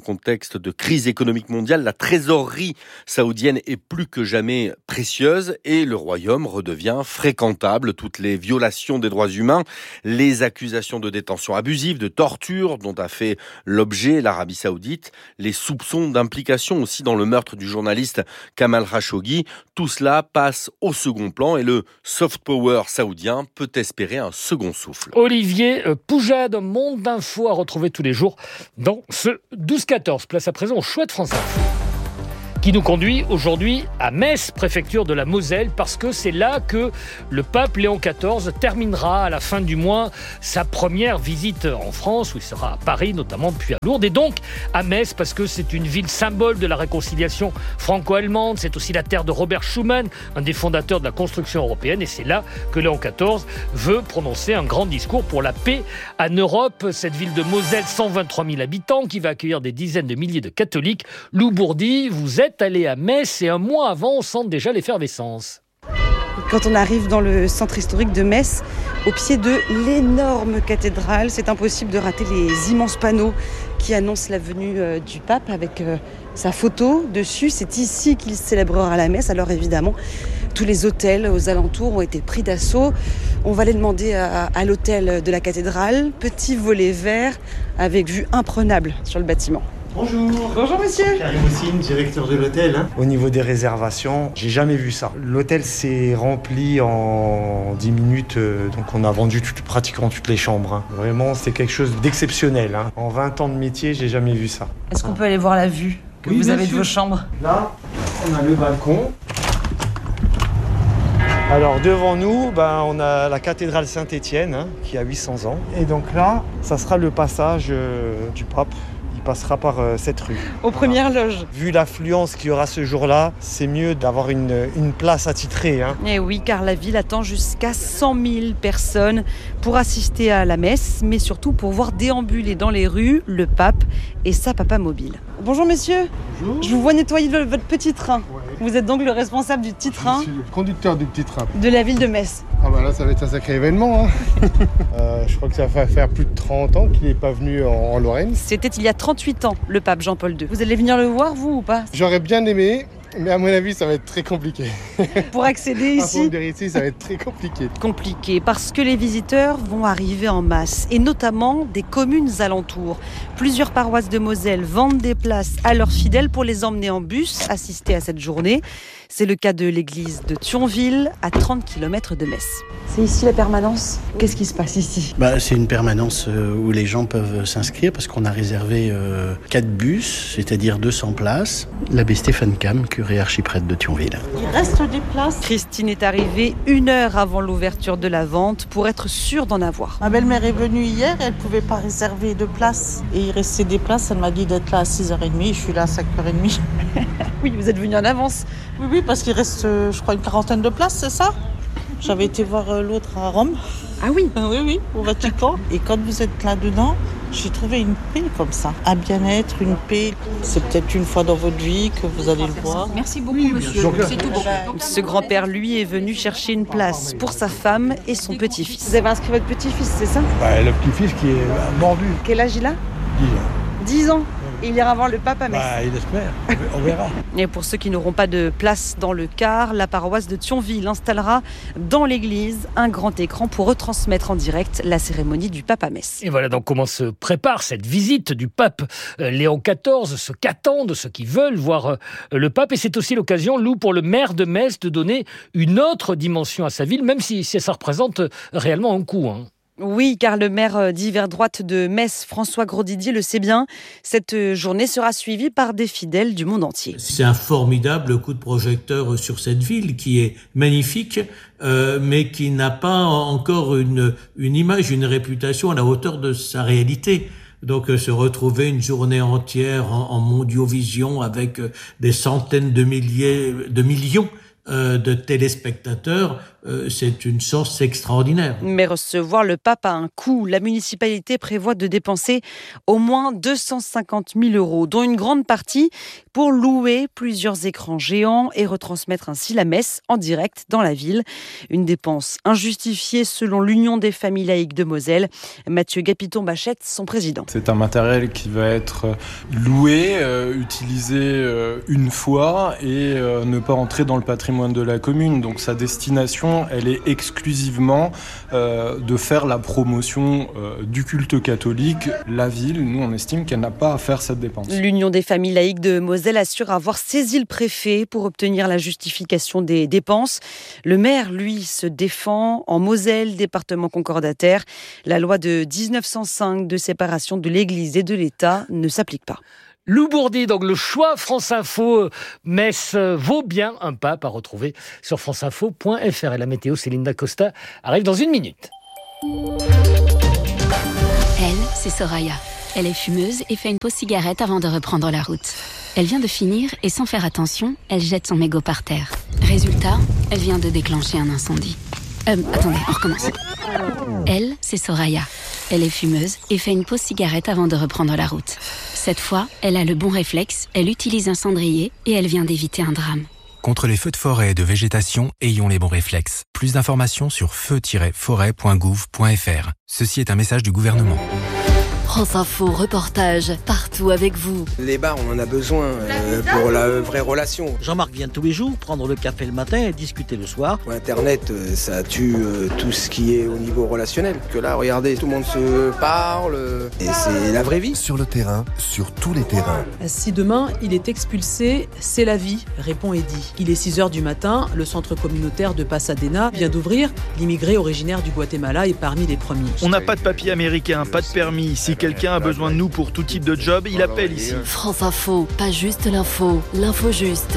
contexte de crise économique mondiale, la trésorerie saoudienne est plus que jamais précieuse et le royaume redevient fréquentable. Toutes les violations des droits humains, les accusations de détention abusive, de torture dont a fait l'objet l'Arabie saoudite, les soupçons d'implication aussi dans le meurtre du journaliste Kamal Khashoggi, tout cela passe au second plan et le soft power saoudien peut espérer un second souffle. Olivier Poujade, Monde d'info à retrouver tous les jours dans ce 12-14. Place à présent au choix de France Info, qui nous conduit aujourd'hui à Metz, préfecture de la Moselle, parce que c'est là que le pape Léon XIV terminera à la fin du mois sa première visite en France, où il sera à Paris notamment, puis à Lourdes, et donc à Metz, parce que c'est une ville symbole de la réconciliation franco-allemande, c'est aussi la terre de Robert Schuman, un des fondateurs de la construction européenne, et c'est là que Léon XIV veut prononcer un grand discours pour la paix en Europe. Cette ville de Moselle, 123 000 habitants, qui va accueillir des dizaines de milliers de catholiques. Lou Bourdi, vous êtes allé à Metz et un mois avant, on sent déjà l'effervescence. Quand on arrive dans le centre historique de Metz, au pied de l'énorme cathédrale, c'est impossible de rater les immenses panneaux qui annoncent la venue du pape avec sa photo dessus. C'est ici qu'il célébrera la messe. Alors évidemment, tous les hôtels aux alentours ont été pris d'assaut. On va aller demander à l'hôtel de la cathédrale, petit volet vert avec vue imprenable sur le bâtiment. Bonjour. Bonjour monsieur. Karim Houssine, directeur de l'hôtel. Au niveau des réservations, j'ai jamais vu ça. L'hôtel s'est rempli en 10 minutes, donc on a vendu pratiquement toutes les chambres. Vraiment, c'est quelque chose d'exceptionnel. En 20 ans de métier, j'ai jamais vu ça. Est-ce qu'on peut aller voir la vue que vous avez de vos chambres? Là, on a le balcon. Alors devant nous, on a la cathédrale Saint-Étienne qui a 800 ans. Et donc là, ça sera le passage du pape. Il passera par cette rue. Aux premières loges. Vu l'affluence qu'il y aura ce jour-là, c'est mieux d'avoir une place attitrée. Et oui, car la ville attend jusqu'à 100 000 personnes pour assister à la messe, mais surtout pour voir déambuler dans les rues le pape et sa papa mobile. Bonjour monsieur. Bonjour. Je vous vois nettoyer votre petit train. Ouais. Vous êtes donc le responsable du petit train. Je suis le conducteur du petit train. De la ville de Metz. Ah là, ça va être un sacré événement. Je crois que ça va faire plus de 30 ans qu'il n'est pas venu en Lorraine. C'était il y a 38 ans, le pape Jean-Paul II. Vous allez venir le voir, vous, ou pas? J'aurais bien aimé, mais à mon avis, ça va être très compliqué. Pour accéder ici? Pour venir ici, ça va être très compliqué. Compliqué, parce que les visiteurs vont arriver en masse, et notamment des communes alentours. Plusieurs paroisses de Moselle vendent des places à leurs fidèles pour les emmener en bus, assister à cette journée. C'est le cas de l'église de Thionville, à 30 km de Metz. C'est ici la permanence. Qu'est-ce qui se passe ici? C'est une permanence où les gens peuvent s'inscrire parce qu'on a réservé 4 bus, c'est-à-dire 200 places. L'abbé Stéphane Cam, curé archiprêtre de Thionville. Il reste des places. Christine est arrivée 1 heure avant l'ouverture de la vente pour être sûre d'en avoir. Ma belle-mère est venue hier, elle ne pouvait pas réserver de place. Et il restait des places, elle m'a dit d'être là à 6h30, je suis là à 5h30. Oui, vous êtes venue en avance. Oui, parce qu'il reste, je crois, une quarantaine de places, c'est ça? J'avais été voir l'autre à Rome. Ah oui? Oui, au Vatican. Et quand vous êtes là-dedans, j'ai trouvé une paix comme ça. Un bien-être, une paix. C'est peut-être une fois dans votre vie que vous allez le voir. Merci beaucoup, monsieur. C'est tout bon. Ce grand-père, lui, est venu chercher une place pour sa femme et son petit-fils. Vous avez inscrit votre petit-fils, c'est ça? Le petit-fils qui est mordu. Quel âge il a? 10 ans. Et il ira voir le pape à Metz. Il espère, on verra. Et pour ceux qui n'auront pas de place dans le car, la paroisse de Thionville installera dans l'église un grand écran pour retransmettre en direct la cérémonie du pape à Metz. Et voilà donc comment se prépare cette visite du pape Léon XIV, ce qu'attendent ceux qui veulent voir le pape. Et c'est aussi l'occasion, Lou, pour le maire de Metz de donner une autre dimension à sa ville, même si ça représente réellement un coût. Oui, car le maire d'hiver droite de Metz, François Grosdidier, le sait bien. Cette journée sera suivie par des fidèles du monde entier. C'est un formidable coup de projecteur sur cette ville qui est magnifique, mais qui n'a pas encore une image, une réputation à la hauteur de sa réalité. Donc se retrouver une journée entière en mondiovision avec des centaines de millions de téléspectateurs, c'est une source extraordinaire. Mais recevoir le pape a un coût. La municipalité prévoit de dépenser au moins 250 000 €, dont une grande partie pour louer plusieurs écrans géants et retransmettre ainsi la messe en direct dans la ville. Une dépense injustifiée selon l'Union des familles laïques de Moselle. Mathieu Gapiton-Bachette, son président. C'est un matériel qui va être loué, utilisé une fois et ne pas entrer dans le patrimoine de la commune. Donc sa destination, elle est exclusivement de faire la promotion du culte catholique. La ville, nous, on estime qu'elle n'a pas à faire cette dépense. L'Union des familles laïques de Moselle assure avoir saisi le préfet pour obtenir la justification des dépenses. Le maire, lui, se défend. En Moselle, département concordataire, la loi de 1905 de séparation de l'Église et de l'État ne s'applique pas. Lou Bourdi, donc le choix France Info, Metz vaut bien un pape à retrouver sur franceinfo.fr. Et la météo, Céline Dacosta, arrive dans 1 minute. Elle, c'est Soraya. Elle est fumeuse et fait une pause cigarette avant de reprendre la route. Elle vient de finir et sans faire attention, elle jette son mégot par terre. Résultat, elle vient de déclencher un incendie. Attendez, on recommence. Elle, c'est Soraya. Elle est fumeuse et fait une pause cigarette avant de reprendre la route. Cette fois, elle a le bon réflexe, elle utilise un cendrier et elle vient d'éviter un drame. Contre les feux de forêt et de végétation, ayons les bons réflexes. Plus d'informations sur feu-forêt.gouv.fr. Ceci est un message du gouvernement. France Info, reportage, partout avec vous. Les bars, on en a besoin pour la vraie relation. Jean-Marc vient tous les jours prendre le café le matin et discuter le soir. Internet, ça tue tout ce qui est au niveau relationnel. Que là, regardez, tout le monde se parle et c'est la vraie vie. Sur le terrain, sur tous les terrains. Si demain, il est expulsé, c'est la vie, répond Eddy. Il est 6h du matin, le centre communautaire de Pasadena vient d'ouvrir. L'immigré originaire du Guatemala est parmi les premiers. On n'a pas de papier américain, pas de permis. Si quelqu'un a besoin de nous pour tout type de job, il appelle ici. France Info, pas juste l'info, l'info juste.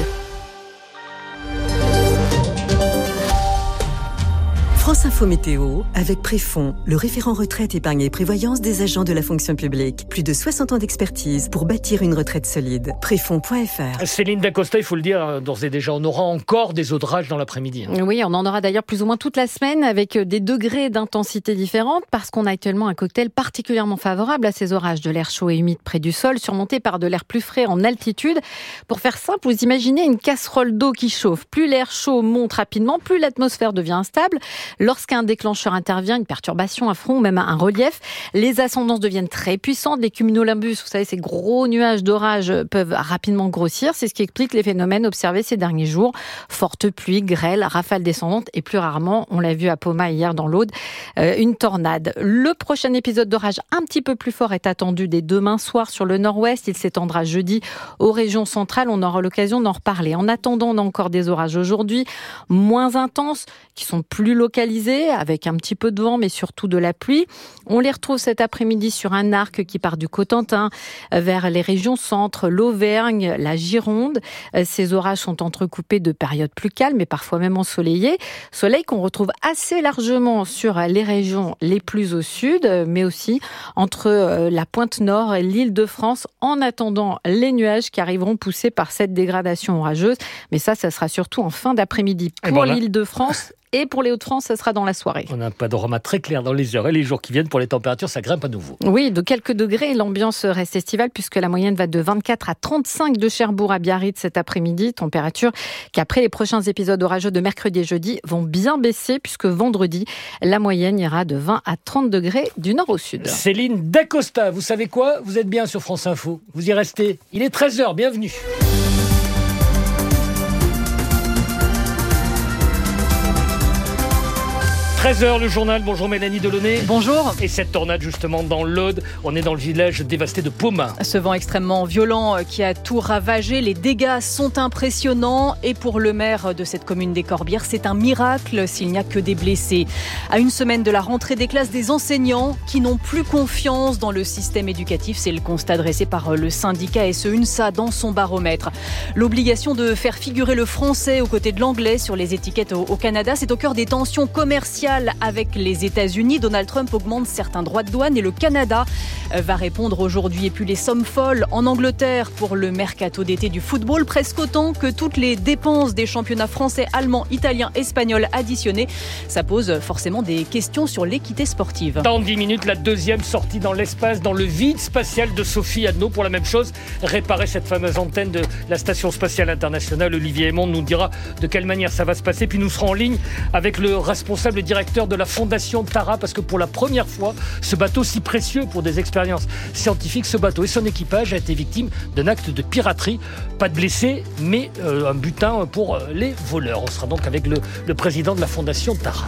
France Info Météo, avec Préfond, le référent retraite, épargne et prévoyance des agents de la fonction publique. Plus de 60 ans d'expertise pour bâtir une retraite solide. Préfond.fr. Céline Dacosta, il faut le dire, d'ores et déjà, on aura encore des orages dans l'après-midi. Oui, on en aura d'ailleurs plus ou moins toute la semaine avec des degrés d'intensité différentes parce qu'on a actuellement un cocktail particulièrement favorable à ces orages, de l'air chaud et humide près du sol, surmonté par de l'air plus frais en altitude. Pour faire simple, vous imaginez une casserole d'eau qui chauffe. Plus l'air chaud monte rapidement, plus l'atmosphère devient instable. Lorsqu'un déclencheur intervient, une perturbation, un front ou même un relief, les ascendances deviennent très puissantes. Les cumulonimbus, vous savez, ces gros nuages d'orage peuvent rapidement grossir. C'est ce qui explique les phénomènes observés ces derniers jours. Fortes pluies, grêles, rafales descendantes et plus rarement, on l'a vu à Poma hier dans l'Aude, une tornade. Le prochain épisode d'orage un petit peu plus fort est attendu dès demain soir sur le nord-ouest. Il s'étendra jeudi aux régions centrales. On aura l'occasion d'en reparler. En attendant, on a encore des orages aujourd'hui, moins intenses, qui sont plus localisés, avec un petit peu de vent, mais surtout de la pluie. On les retrouve cet après-midi sur un arc qui part du Cotentin vers les régions centre, l'Auvergne, la Gironde. Ces orages sont entrecoupés de périodes plus calmes et parfois même ensoleillées. Soleil qu'on retrouve assez largement sur les régions les plus au sud, mais aussi entre la pointe nord et l'Île-de-France, en attendant les nuages qui arriveront poussés par cette dégradation orageuse. Mais ça sera surtout en fin d'après-midi pour l'Île-de-France. Et pour les Hauts-de-France, ça sera dans la soirée. On a un panorama très clair dans les heures et les jours qui viennent. Pour les températures, ça grimpe à nouveau. Oui, de quelques degrés. L'ambiance reste estivale puisque la moyenne va de 24 à 35 de Cherbourg à Biarritz cet après-midi. Température qui, après les prochains épisodes orageux de mercredi et jeudi, vont bien baisser puisque vendredi, la moyenne ira de 20 à 30 degrés du nord au sud. Céline Dacosta, vous savez quoi ? Vous êtes bien sur France Info. Vous y restez. Il est 13h. Bienvenue. 13h, le journal. Bonjour Mélanie Delaunay. Bonjour. Et cette tornade justement dans l'Aude, on est dans le village dévasté de Poma. Ce vent extrêmement violent qui a tout ravagé, les dégâts sont impressionnants et pour le maire de cette commune des Corbières, c'est un miracle s'il n'y a que des blessés. À une semaine de la rentrée des classes, des enseignants qui n'ont plus confiance dans le système éducatif, c'est le constat dressé par le syndicat SE UNSA dans son baromètre. L'obligation de faire figurer le français aux côtés de l'anglais sur les étiquettes au Canada, c'est au cœur des tensions commerciales commerciale avec les États-Unis. Donald Trump augmente certains droits de douane et le Canada va répondre aujourd'hui. Et puis les sommes folles en Angleterre pour le mercato d'été du football, presque autant que toutes les dépenses des championnats français, allemands, italiens, espagnols additionnés. Ça pose forcément des questions sur l'équité sportive. Dans 10 minutes, la deuxième sortie dans l'espace, dans le vide spatial de Sophie Adno pour la même chose, réparer cette fameuse antenne de la Station spatiale internationale. Olivier Aymon nous dira de quelle manière ça va se passer. Puis nous serons en ligne avec le responsable directeur de la Fondation Tara, parce que pour la première fois, ce bateau si précieux pour des expériences scientifiques, ce bateau et son équipage a été victime d'un acte de piraterie. Pas de blessés, mais un butin pour les voleurs. On sera donc avec le président de la Fondation Tara.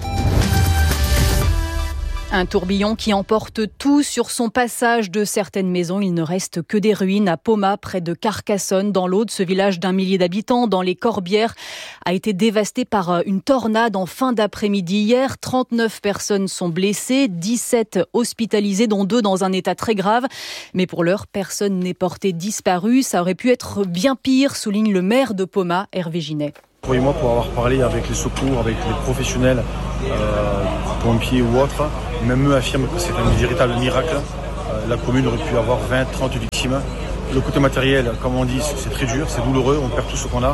Un tourbillon qui emporte tout sur son passage de certaines maisons. Il ne reste que des ruines à Pomat, près de Carcassonne, dans l'Aude. Ce village d'1 millier d'habitants, dans les Corbières, a été dévasté par une tornade en fin d'après-midi hier. 39 personnes sont blessées, 17 hospitalisées, dont 2 dans un état très grave. Mais pour l'heure, personne n'est porté disparu. Ça aurait pu être bien pire, souligne le maire de Pomat, Hervé Ginet. Croyez-moi, pour avoir parlé avec les secours, avec les professionnels, pompiers ou autres, même eux affirment que c'est un véritable miracle. La commune aurait pu avoir 20-30 victimes. Le côté matériel, comme on dit, c'est très dur, c'est douloureux, on perd tout ce qu'on a.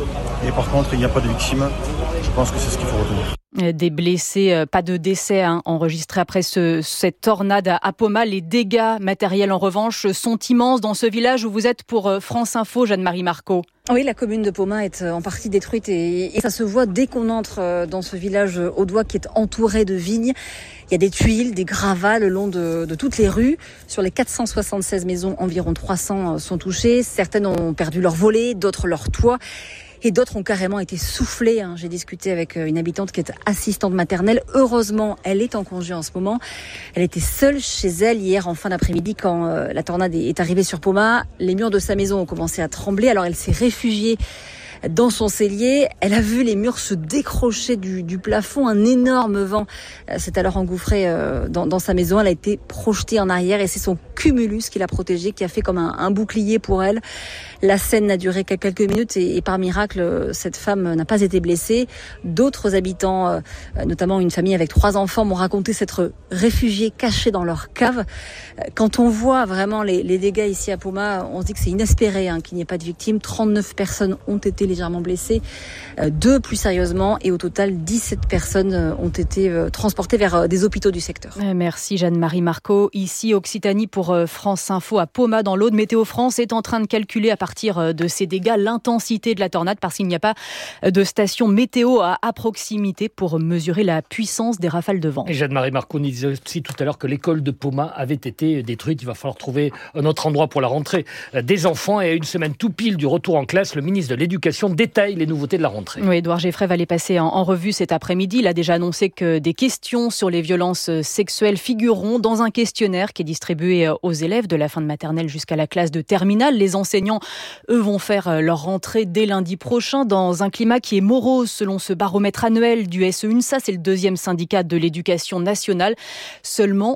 Et par contre, il n'y a pas de victimes. Je pense que c'est ce qu'il faut retenir. Des blessés, pas de décès enregistrés après cette tornade à Pomat. Les dégâts matériels, en revanche, sont immenses dans ce village où vous êtes pour France Info, Jeanne-Marie Marco. Oui, la commune de Pomat est en partie détruite et ça se voit dès qu'on entre dans ce village audois qui est entouré de vignes. Il y a des tuiles, des gravats le long de toutes les rues. Sur les 476 maisons, environ 300 sont touchées. Certaines ont perdu leur volet, d'autres leur toit. Et d'autres ont carrément été soufflés. J'ai discuté avec une habitante qui est assistante maternelle. Heureusement, elle est en congé en ce moment. Elle était seule chez elle hier en fin d'après-midi quand la tornade est arrivée sur Pomat. Les murs de sa maison ont commencé à trembler. Alors elle s'est réfugiée dans son cellier. Elle a vu les murs se décrocher du plafond. Un énorme vent s'est alors engouffré dans sa maison. Elle a été projetée en arrière et c'est son cumulus qui l'a protégée, qui a fait comme un bouclier pour elle. La scène n'a duré qu'à quelques minutes et par miracle, cette femme n'a pas été blessée. D'autres habitants, notamment une famille avec 3 enfants, m'ont raconté s'être réfugiés cachés dans leur cave. Quand on voit vraiment les dégâts ici à Pomat, on se dit que c'est inespéré qu'il n'y ait pas de victimes. 39 personnes ont été légèrement blessées, 2 plus sérieusement et au total 17 personnes ont été transportées vers des hôpitaux du secteur. Merci Jeanne-Marie Marco. Ici Occitanie pour France Info à Pomat dans l'Aude. Météo France est en train de calculer à partir de ces dégâts l'intensité de la tornade parce qu'il n'y a pas de station météo à proximité pour mesurer la puissance des rafales de vent. Et Jeanne-Marie Marco nous disait aussi tout à l'heure que l'école de Pomat avait été détruite. Il va falloir trouver un autre endroit pour la rentrée des enfants. Et à une semaine tout pile du retour en classe, le ministre de l'Éducation détaille les nouveautés de la rentrée. Oui, Édouard Geffray va les passer en revue cet après-midi. Il a déjà annoncé que des questions sur les violences sexuelles figureront dans un questionnaire qui est distribué aux élèves de la fin de maternelle jusqu'à la classe de terminale. Les enseignants, eux, vont faire leur rentrée dès lundi prochain dans un climat qui est morose selon ce baromètre annuel du SE-UNSA. C'est le 2e syndicat de l'éducation nationale. Seulement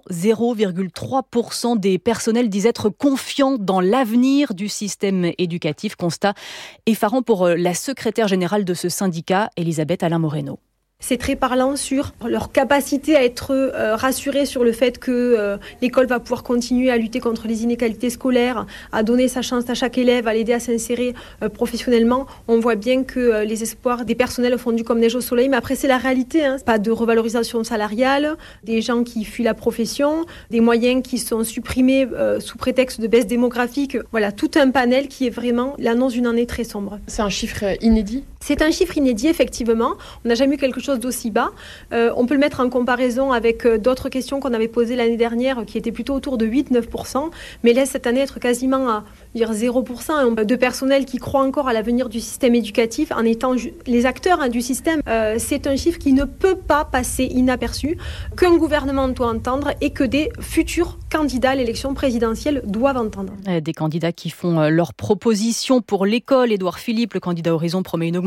0,3% des personnels disent être confiants dans l'avenir du système éducatif. Constat effarant pour la secrétaire générale de ce syndicat, Elisabeth Alain-Moreno. C'est très parlant sur leur capacité à être rassurés sur le fait que l'école va pouvoir continuer à lutter contre les inégalités scolaires, à donner sa chance à chaque élève, à l'aider à s'insérer professionnellement. On voit bien que les espoirs des personnels fondus comme neige au soleil, mais après c'est la réalité. Pas de revalorisation salariale, des gens qui fuient la profession, des moyens qui sont supprimés sous prétexte de baisse démographique. Voilà, tout un panel qui est vraiment l'annonce d'une année très sombre. C'est un chiffre inédit ? C'est un chiffre inédit, effectivement. On n'a jamais eu quelque chose d'aussi bas. On peut le mettre en comparaison avec d'autres questions qu'on avait posées l'année dernière, qui étaient plutôt autour de 8-9%, mais laisse cette année être quasiment à 0% de personnel qui croit encore à l'avenir du système éducatif en étant les acteurs du système. C'est un chiffre qui ne peut pas passer inaperçu, qu'un gouvernement doit entendre et que des futurs candidats à l'élection présidentielle doivent entendre. Des candidats qui font leurs propositions pour l'école. Édouard Philippe, le candidat Horizon, promet une augmentation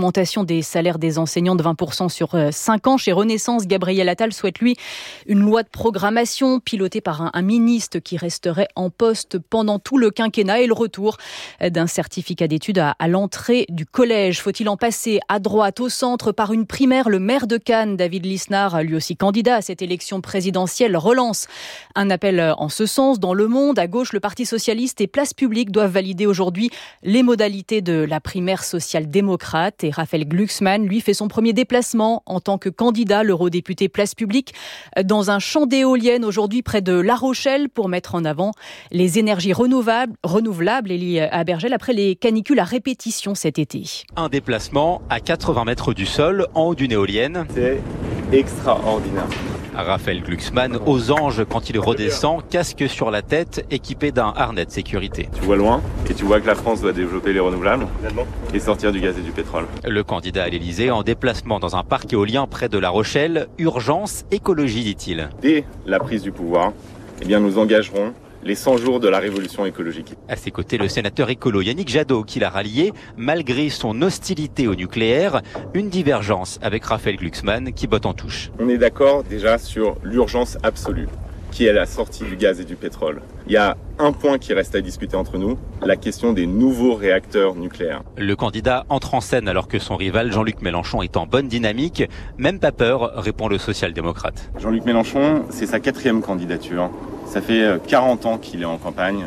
augmentation des salaires des enseignants de 20% sur 5 ans. Chez Renaissance, Gabriel Attal souhaite, lui, une loi de programmation pilotée par un ministre qui resterait en poste pendant tout le quinquennat et le retour d'un certificat d'études à l'entrée du collège. Faut-il en passer à droite, au centre, par une primaire? Le maire de Cannes, David Lisnard, lui aussi candidat à cette élection présidentielle, relance un appel en ce sens. Dans Le Monde, à gauche, le Parti socialiste et Place Publique doivent valider aujourd'hui les modalités de la primaire social-démocrate. Et Raphaël Glucksmann, lui, fait son premier déplacement en tant que candidat, l'eurodéputé Place Publique, dans un champ d'éoliennes aujourd'hui près de La Rochelle pour mettre en avant les énergies renouvelables. Élie Abergel, après les canicules à répétition cet été. Un déplacement à 80 mètres du sol en haut d'une éolienne. C'est extraordinaire. Raphaël Glucksmann aux anges quand il redescend, casque sur la tête, équipé d'un harnais de sécurité. Tu vois loin et tu vois que la France doit développer les renouvelables et sortir du gaz et du pétrole. Le candidat à l'Elysée en déplacement dans un parc éolien près de La Rochelle. Urgence, écologie, dit-il. Dès la prise du pouvoir, nous engagerons les 100 jours de la révolution écologique. À ses côtés, le sénateur écolo Yannick Jadot qui l'a rallié malgré son hostilité au nucléaire. Une divergence avec Raphaël Glucksmann qui botte en touche. On est d'accord déjà sur l'urgence absolue, qui est la sortie du gaz et du pétrole. Il y a un point qui reste à discuter entre nous, la question des nouveaux réacteurs nucléaires. Le candidat entre en scène alors que son rival Jean-Luc Mélenchon est en bonne dynamique. Même pas peur, répond le social-démocrate. Jean-Luc Mélenchon, c'est sa 4e candidature. Ça fait 40 ans qu'il est en campagne.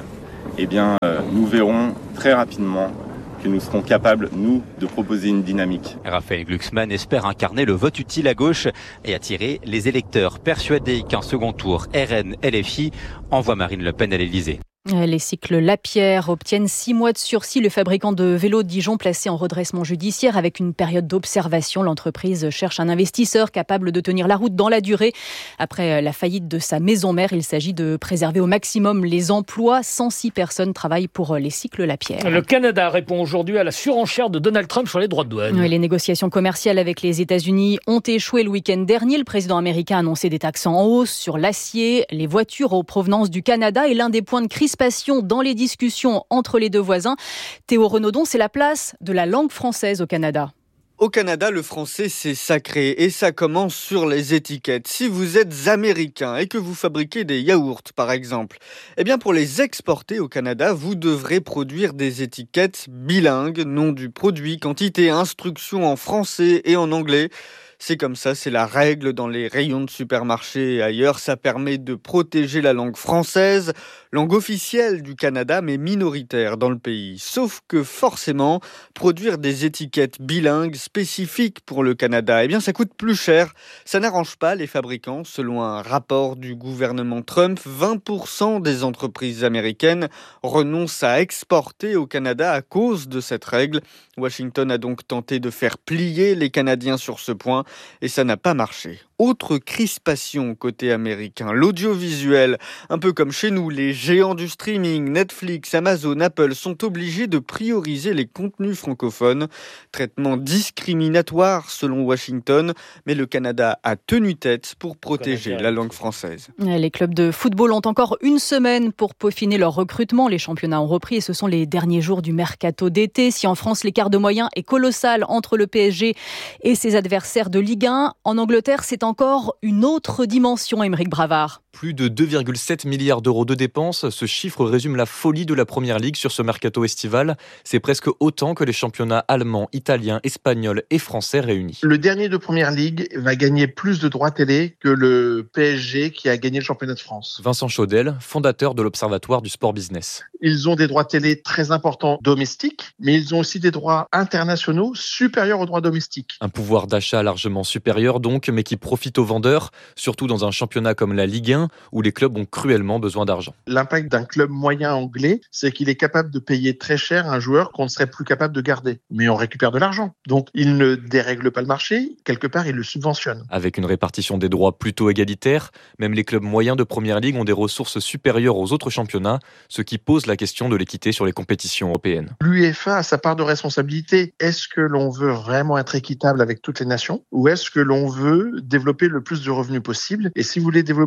Nous verrons très rapidement que nous serons capables, nous, de proposer une dynamique. Raphaël Glucksmann espère incarner le vote utile à gauche et attirer les électeurs persuadés qu'un second tour RN-LFI envoie Marine Le Pen à l'Elysée. Les cycles Lapierre obtiennent 6 mois de sursis. Le fabricant de vélos de Dijon placé en redressement judiciaire avec une période d'observation. L'entreprise cherche un investisseur capable de tenir la route dans la durée. Après la faillite de sa maison mère, il s'agit de préserver au maximum les emplois. 106 personnes travaillent pour les cycles Lapierre. Le Canada répond aujourd'hui à la surenchère de Donald Trump sur les droits de douane. Les négociations commerciales avec les États-Unis ont échoué le week-end dernier. Le président américain a annoncé des taxes en hausse sur l'acier, les voitures en provenance du Canada et l'un des points de crispation dans les discussions entre les deux voisins. Théo Renaudon, c'est la place de la langue française au Canada. Au Canada, le français, c'est sacré et ça commence sur les étiquettes. Si vous êtes américain et que vous fabriquez des yaourts, par exemple, pour les exporter au Canada, vous devrez produire des étiquettes bilingues, nom du produit, quantité, instructions en français et en anglais. C'est comme ça, c'est la règle dans les rayons de supermarché et ailleurs. Ça permet de protéger la langue française, langue officielle du Canada, mais minoritaire dans le pays. Sauf que forcément, produire des étiquettes bilingues spécifiques pour le Canada, ça coûte plus cher. Ça n'arrange pas les fabricants. Selon un rapport du gouvernement Trump, 20% des entreprises américaines renoncent à exporter au Canada à cause de cette règle. Washington a donc tenté de faire plier les Canadiens sur ce point. Et ça n'a pas marché. Autre crispation côté américain, l'audiovisuel. Un peu comme chez nous, les géants du streaming, Netflix, Amazon, Apple sont obligés de prioriser les contenus francophones. Traitement discriminatoire selon Washington, mais le Canada a tenu tête pour protéger la langue française. Les clubs de football ont encore une semaine pour peaufiner leur recrutement. Les championnats ont repris et ce sont les derniers jours du mercato d'été. Si en France, l'écart de moyens est colossal entre le PSG et ses adversaires de Ligue 1, en Angleterre, c'est encore une autre dimension, Aymeric Bravard. Plus de 2,7 milliards d'euros de dépenses, ce chiffre résume la folie de la Première Ligue sur ce mercato estival. C'est presque autant que les championnats allemands, italiens, espagnols et français réunis. Le dernier de Première Ligue va gagner plus de droits télé que le PSG qui a gagné le championnat de France. Vincent Chaudel, fondateur de l'Observatoire du Sport Business. Ils ont des droits télé très importants domestiques, mais ils ont aussi des droits internationaux supérieurs aux droits domestiques. Un pouvoir d'achat largement supérieur donc, mais qui profite aux vendeurs, surtout dans un championnat comme la Ligue 1, où les clubs ont cruellement besoin d'argent. L'impact d'un club moyen anglais, c'est qu'il est capable de payer très cher un joueur qu'on ne serait plus capable de garder. Mais on récupère de l'argent. Donc, il ne dérègle pas le marché, quelque part, il le subventionne. Avec une répartition des droits plutôt égalitaire, même les clubs moyens de Première Ligue ont des ressources supérieures aux autres championnats, ce qui pose la question de l'équité sur les compétitions européennes. L'UEFA a sa part de responsabilité. Est-ce que l'on veut vraiment être équitable avec toutes les nations ou est-ce que l'on veut développer le plus de revenus possible? Et si vous voulez développer le plus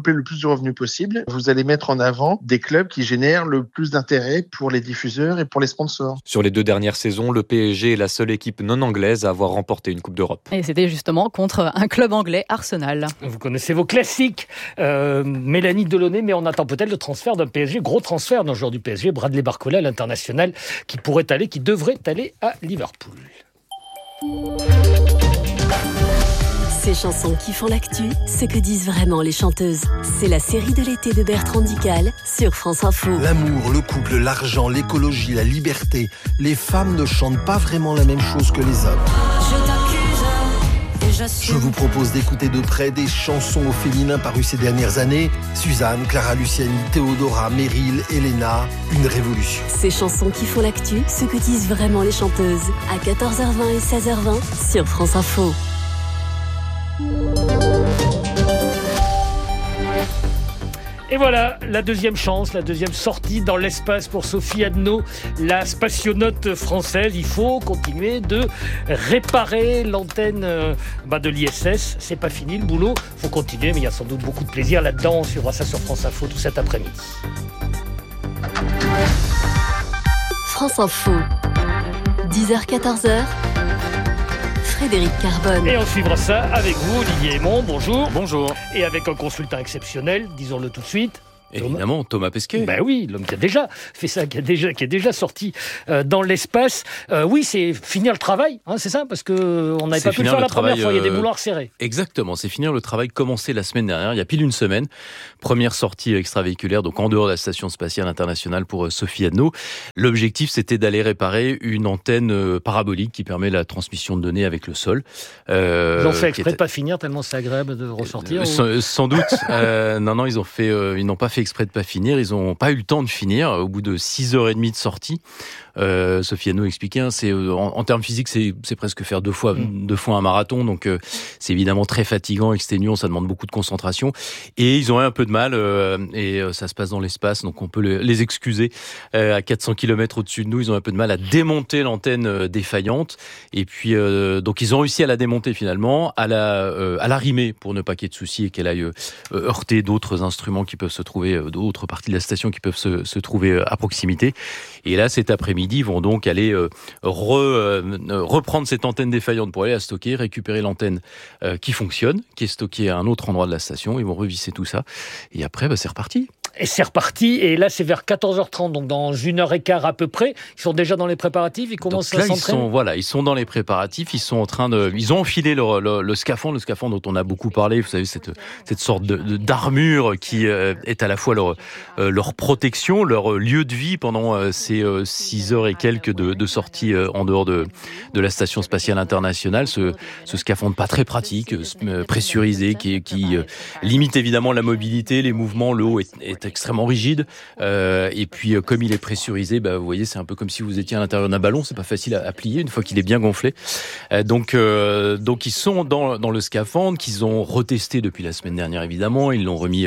de revenus possible, vous allez mettre en avant des clubs qui génèrent le plus d'intérêt pour les diffuseurs et pour les sponsors. Sur les 2 dernières saisons, le PSG est la seule équipe non anglaise à avoir remporté une Coupe d'Europe. Et c'était justement contre un club anglais, Arsenal. Vous connaissez vos classiques. Mélanie Delaunay, mais on attend peut-être le transfert d'un PSG, gros transfert d'un joueur du PSG, Bradley Barcola, l'international, qui devrait aller à Liverpool. Ces chansons qui font l'actu, ce que disent vraiment les chanteuses. C'est la série de l'été de Bertrand Dical sur France Info. L'amour, le couple, l'argent, l'écologie, la liberté. Les femmes ne chantent pas vraiment la même chose que les hommes. Je t'accuse et j'assume. Je vous propose d'écouter de près des chansons au féminin parues ces dernières années. Suzanne, Clara Luciani, Théodora, Meryl, Elena, une révolution. Ces chansons qui font l'actu, ce que disent vraiment les chanteuses. À 14h20 et 16h20 sur France Info. Et voilà, la deuxième chance, la deuxième sortie dans l'espace pour Sophie Adno, la spationaute française. Il faut continuer de réparer l'antenne de l'ISS. C'est pas fini le boulot, il faut continuer, mais il y a sans doute beaucoup de plaisir là-dedans. On suivra ça sur France Info tout cet après-midi. France Info, 10h-14h. Frédéric Carbone. Et on suivra ça avec vous, Olivier Aymon. Bonjour. Bonjour. Et avec un consultant exceptionnel, disons-le tout de suite. Évidemment, Thomas Pesquet. Ben oui, l'homme qui a déjà fait ça, qui est déjà sorti dans l'espace. Oui, c'est finir le travail, hein, c'est ça, parce que on n'avait pas pu le faire la première fois. Il y a des bouloirs serrés. Exactement, c'est finir le travail commencé la semaine dernière, il y a pile une semaine. Première sortie extravéhiculaire, donc en dehors de la station spatiale internationale pour Sophie Adno. L'objectif, c'était d'aller réparer une antenne parabolique qui permet la transmission de données avec le sol. Ils ont fait exprès de pas finir tellement c'est agréable de ressortir. Sans doute. Non, ils n'ont pas fait exprès de pas finir, ils n'ont pas eu le temps de finir au bout de 6h30 de sortie. Sophie Adno expliquait, c'est en termes physiques, c'est presque faire deux fois un marathon, donc c'est évidemment très fatigant, exténuant, ça demande beaucoup de concentration. Et ils ont eu un peu de mal, et ça se passe dans l'espace, donc on peut les excuser. À 400 km au-dessus de nous, ils ont un peu de mal à démonter l'antenne défaillante. Et puis donc ils ont réussi à la démonter finalement, à l'arrimer pour ne pas qu'il y ait de soucis et qu'elle aille heurter d'autres instruments qui peuvent se trouver, d'autres parties de la station qui peuvent se trouver à proximité. Et là, cet après-midi, ils vont donc aller reprendre cette antenne défaillante pour aller la stocker, récupérer l'antenne qui fonctionne, qui est stockée à un autre endroit de la station. Ils vont revisser tout ça. Et après, c'est reparti. Et c'est reparti, et là c'est vers 14h30, donc dans 1h15 à peu près. Ils sont déjà dans les préparatifs, ils commencent à s'entraîner. Ils sont dans les préparatifs, ils ont enfilé le scaphandre dont on a beaucoup parlé, vous savez, cette sorte d'armure qui est à la fois leur protection, leur lieu de vie pendant ces 6 heures et quelques de sortie en dehors de la station spatiale internationale. Ce scaphandre pas très pratique, pressurisé, qui limite évidemment la mobilité, les mouvements, le haut est extrêmement rigide, et puis comme il est pressurisé, vous voyez, c'est un peu comme si vous étiez à l'intérieur d'un ballon, c'est pas facile à plier une fois qu'il est bien gonflé. Donc ils sont dans le scaphandre qu'ils ont retesté depuis la semaine dernière, évidemment. Ils l'ont remis,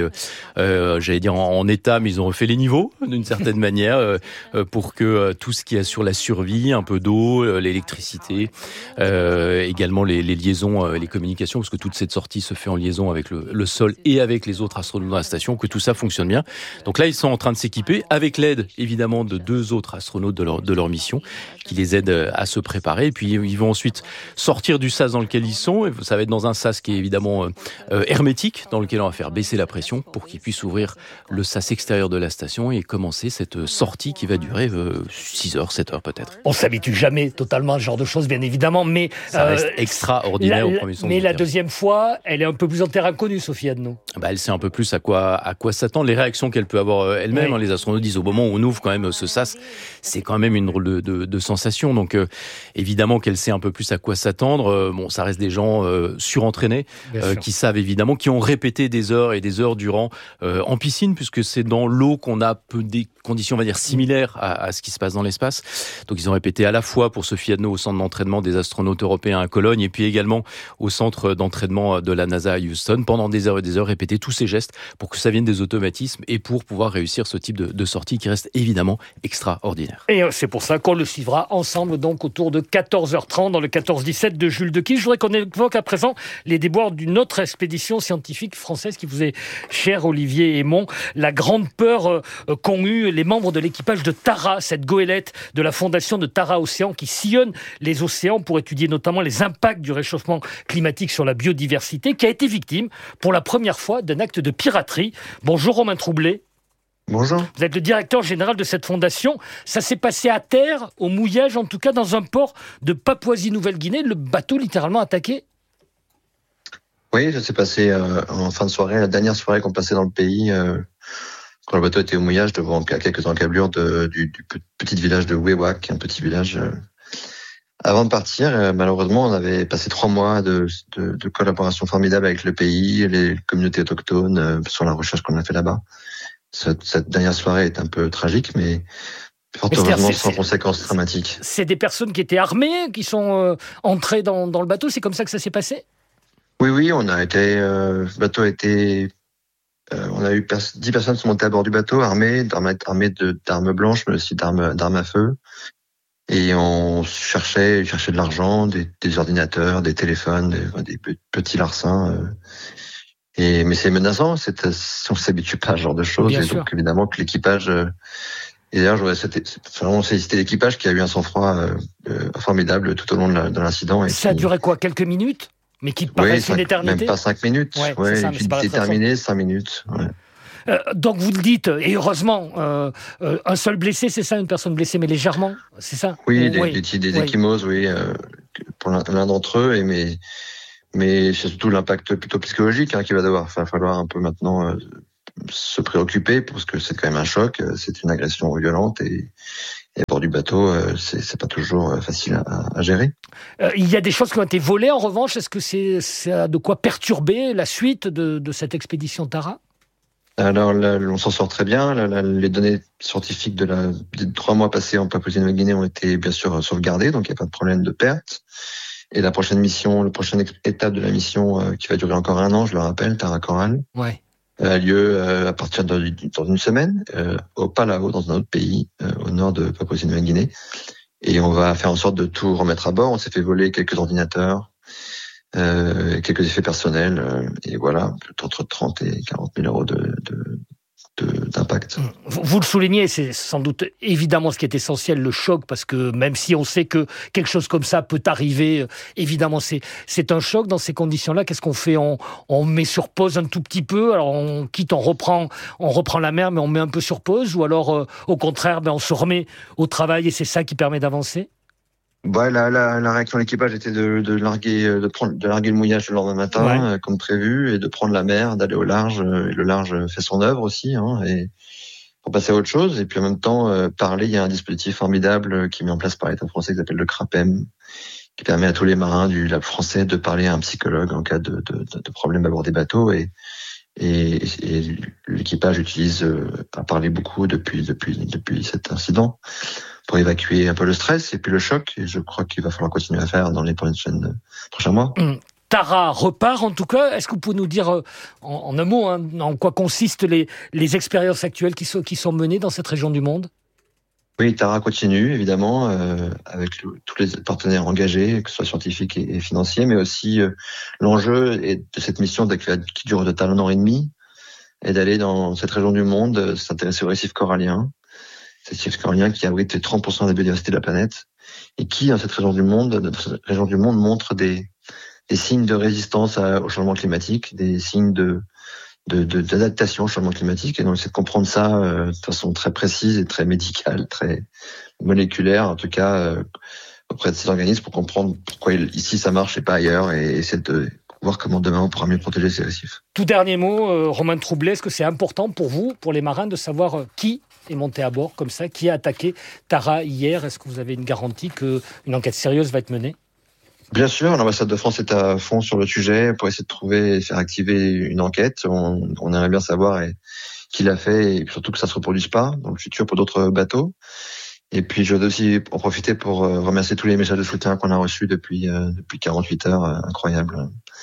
en état, mais ils ont refait les niveaux d'une certaine manière pour que tout ce qui assure la survie, un peu d'eau, l'électricité, également les liaisons, les communications, parce que toute cette sortie se fait en liaison avec le sol et avec les autres astronautes dans la station, que tout ça fonctionne bien. Donc là, ils sont en train de s'équiper avec l'aide, évidemment, de 2 autres astronautes de leur mission qui les aident à se préparer. Et puis, ils vont ensuite sortir du sas dans lequel ils sont. Et ça va être dans un sas qui est évidemment hermétique, dans lequel on va faire baisser la pression pour qu'ils puissent ouvrir le sas extérieur de la station et commencer cette sortie qui va durer 6 heures, 7 heures peut-être. On s'habitue jamais totalement à ce genre de choses, bien évidemment, mais ça reste extraordinaire au premier son. Mais la deuxième fois, elle est un peu plus en terre inconnue, Sophie Adno. Elle sait un peu plus à quoi s'attendre. Les réactions qu'elle peut avoir elle-même, les astronautes disent au moment où on ouvre quand même ce sas, c'est quand même une drôle de sensation. Donc évidemment qu'elle sait un peu plus à quoi s'attendre. Ça reste des gens surentraînés qui savent évidemment, qui ont répété des heures et des heures durant en piscine, puisque c'est dans l'eau qu'on a des conditions, on va dire, similaires à ce qui se passe dans l'espace. Donc ils ont répété à la fois pour Sophie Adno au centre d'entraînement des astronautes européens à Cologne, et puis également au centre d'entraînement de la NASA à Houston, pendant des heures et des heures, répéter tous ces gestes pour que ça vienne des automatismes et pour pouvoir réussir ce type de sortie qui reste évidemment extraordinaire. Et c'est pour ça qu'on le suivra ensemble donc autour de 14h30 dans le 14-17 de Jules Dequy. Je voudrais qu'on évoque à présent les déboires d'une autre expédition scientifique française qui vous est chère, Olivier Hémon. La grande peur qu'ont eu les membres de l'équipage de Tara, cette goélette de la fondation de Tara Océan qui sillonne les océans pour étudier notamment les impacts du réchauffement climatique sur la biodiversité, qui a été victime pour la première fois d'un acte de piraterie. Bonjour Romain Troublé. Bonjour. Vous êtes le directeur général de cette fondation. Ça s'est passé à terre, au mouillage, en tout cas dans un port de Papouasie-Nouvelle-Guinée. Le bateau littéralement attaqué. Oui, ça s'est passé en fin de soirée, la dernière soirée qu'on passait dans le pays, quand le bateau était au mouillage devant quelques encablures du petit village de Wewak, un petit village. Avant de partir, malheureusement, on avait passé 3 mois de collaboration formidable avec le pays, les communautés autochtones, sur la recherche qu'on a fait là-bas. Cette dernière soirée est un peu tragique, mais fort heureusement sans conséquences dramatiques. C'est des personnes qui étaient armées, qui sont entrées dans le bateau, c'est comme ça que ça s'est passé ? Oui, on a été, le bateau a été, on a eu 10 personnes qui sont montées à bord du bateau, armées d'armes blanches, mais aussi d'armes à feu. Et on cherchait de l'argent, des ordinateurs, des téléphones, des petits larcins. Mais c'est menaçant, on s'habitue pas à ce genre de choses. Bien et sûr. Donc évidemment que l'équipage, et d'ailleurs vraiment féliciter l'équipage qui a eu un sang-froid formidable tout au long de l'incident. Ça a duré quoi, quelques minutes? Mais qui paraissent une éternité. Même pas 5 minutes. Ouais, c'est terminé, 5 minutes. Ouais. Donc vous le dites, et heureusement, un seul blessé, c'est ça, une personne blessée, mais légèrement, c'est ça? Oui, des ecchymoses, oui, pour l'un d'entre eux, mais c'est surtout l'impact plutôt psychologique qu'il va devoir falloir un peu maintenant se préoccuper, parce que c'est quand même un choc, c'est une agression violente, et à bord du bateau, c'est pas toujours facile à gérer. Il y a des choses qui ont été volées, en revanche, est-ce que ça a de quoi perturber la suite de cette expédition Tara? Alors là, on s'en sort très bien. Les données scientifiques des 3 mois passés en Papouasie-Nouvelle-Guinée ont été bien sûr sauvegardées, donc il n'y a pas de problème de perte. Et la prochaine étape de la mission, qui va durer encore 1 an, je le rappelle, Tara Coral, a lieu à partir dans une semaine, au Palau, dans un autre pays, au nord de Papouasie-Nouvelle-Guinée. Et on va faire en sorte de tout remettre à bord. On s'est fait voler quelques ordinateurs, quelques effets personnels, et voilà, entre 30 et 40 000 euros d'impact. Vous le soulignez, c'est sans doute évidemment ce qui est essentiel, le choc, parce que même si on sait que quelque chose comme ça peut arriver, évidemment c'est un choc. Dans ces conditions-là, qu'est-ce qu'on fait? On met sur pause un tout petit peu, alors on reprend la mer, mais on met un peu sur pause, ou alors au contraire, on se remet au travail et c'est ça qui permet d'avancer? Ouais, la réaction de l'équipage était de larguer le mouillage le lendemain matin, comme prévu, et de prendre la mer, d'aller au large. Et le large fait son œuvre aussi, et pour passer à autre chose. Et puis en même temps, parler. Il y a un dispositif formidable qui est mis en place par l'État français qui s'appelle le CRAPEM, qui permet à tous les marins du lac français de parler à un psychologue en cas de problème à bord des bateaux. Et l'équipage a parlé beaucoup depuis cet incident, pour évacuer un peu le stress et puis le choc. Et je crois qu'il va falloir continuer à faire dans les prochains mois. Tara repart en tout cas. Est-ce que vous pouvez nous dire en un mot en quoi consistent les expériences actuelles qui sont menées dans cette région du monde? Oui, Tara continue évidemment avec tous les partenaires engagés, que ce soit scientifiques et financiers, mais aussi l'enjeu de cette mission qui dure au total 1 an et demi, est d'aller dans cette région du monde, s'intéresser aux récifs coralliens. Ces récifs coralliens qui abritent 30% de la biodiversité de la planète et qui, dans cette région du monde, montrent des signes de résistance au changement climatique, des signes d'adaptation au changement climatique. Et donc, c'est de comprendre ça de façon très précise et très médicale, très moléculaire, en tout cas, auprès de ces organismes, pour comprendre pourquoi ici ça marche et pas ailleurs, et essayer de voir comment demain on pourra mieux protéger ces récifs. Tout dernier mot, Romain Troublé, est-ce que c'est important pour vous, pour les marins, de savoir qui est monté à bord comme ça, qui a attaqué Tara hier? Est-ce que vous avez une garantie qu'une enquête sérieuse va être menée? Bien sûr, l'ambassade de France est à fond sur le sujet pour essayer de trouver et faire activer une enquête. On aimerait bien savoir qui l'a fait, et surtout que ça se reproduise pas dans le futur pour d'autres bateaux. Et puis je veux aussi en profiter pour remercier tous les messages de soutien qu'on a reçus depuis 48 heures, incroyable.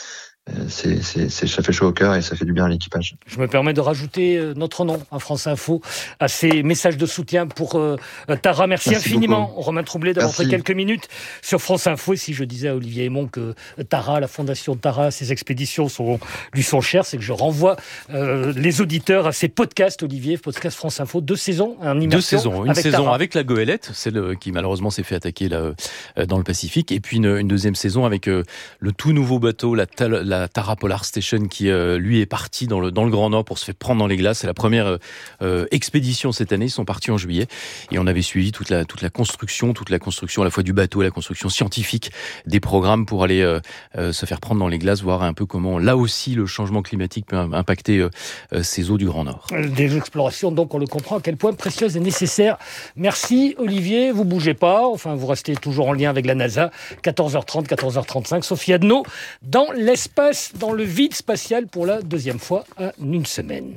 ça fait chaud au cœur et ça fait du bien à l'équipage. Je me permets de rajouter notre nom à France Info, à ces messages de soutien pour Tara. Merci infiniment, beaucoup. Romain Troublé, d'avoir pris quelques minutes sur France Info. Et si je disais à Olivier Aymon que Tara, la fondation Tara, ses expéditions lui sont chères, c'est que je renvoie les auditeurs à ces podcasts, Olivier, podcast France Info, 2 saisons, en immersion. 2 saisons, une saison Tara. avec la goélette, celle qui malheureusement s'est fait attaquer là, dans le Pacifique, et puis une deuxième saison avec le tout nouveau bateau, la Tara Polar Station, qui lui est parti dans le Grand Nord pour se faire prendre dans les glaces. C'est la première expédition cette année. Ils sont partis en juillet et on avait suivi toute la construction à la fois du bateau et la construction scientifique des programmes pour aller se faire prendre dans les glaces, voir un peu comment là aussi le changement climatique peut impacter ces eaux du Grand Nord. Des explorations, donc on le comprend, à quel point précieuses et nécessaires. Merci Olivier, vous bougez pas, enfin vous restez toujours en lien avec la NASA. 14h30, 14h35, Sophie Adno dans l'espace, dans le vide spatial pour la 2e fois en une semaine.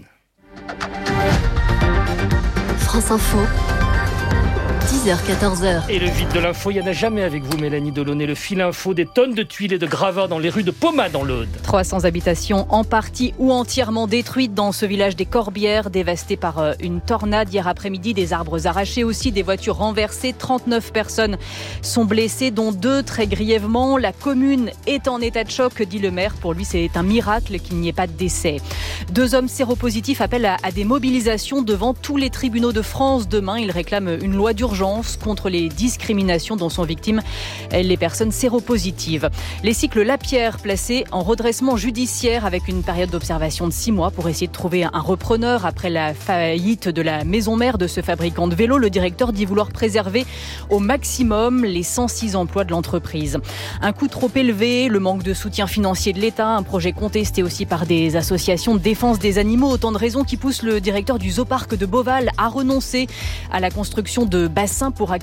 France Info, 10h, 14h. Et le vide de l'info, il n'y en a jamais avec vous, Mélanie Delaunay. Le fil info, des tonnes de tuiles et de gravats dans les rues de Pomat, dans l'Aude. 300 habitations en partie ou entièrement détruites dans ce village des Corbières, dévasté par une tornade hier après-midi. Des arbres arrachés aussi, des voitures renversées. 39 personnes sont blessées, dont 2 très grièvement. La commune est en état de choc, dit le maire. Pour lui, c'est un miracle qu'il n'y ait pas de décès. 2 hommes séropositifs appellent à des mobilisations devant tous les tribunaux de France. Demain, ils réclament une loi d'urgence contre les discriminations dont sont victimes les personnes séropositives. Les cycles Lapierre placés en redressement judiciaire avec une période d'observation de 6 mois pour essayer de trouver un repreneur après la faillite de la maison mère de ce fabricant de vélos. Le directeur dit vouloir préserver au maximum les 106 emplois de l'entreprise. Un coût trop élevé, le manque de soutien financier de l'État, un projet contesté aussi par des associations de défense des animaux. Autant de raisons qui poussent le directeur du Zooparc de Beauval à renoncer à la construction de bassins pour accueillir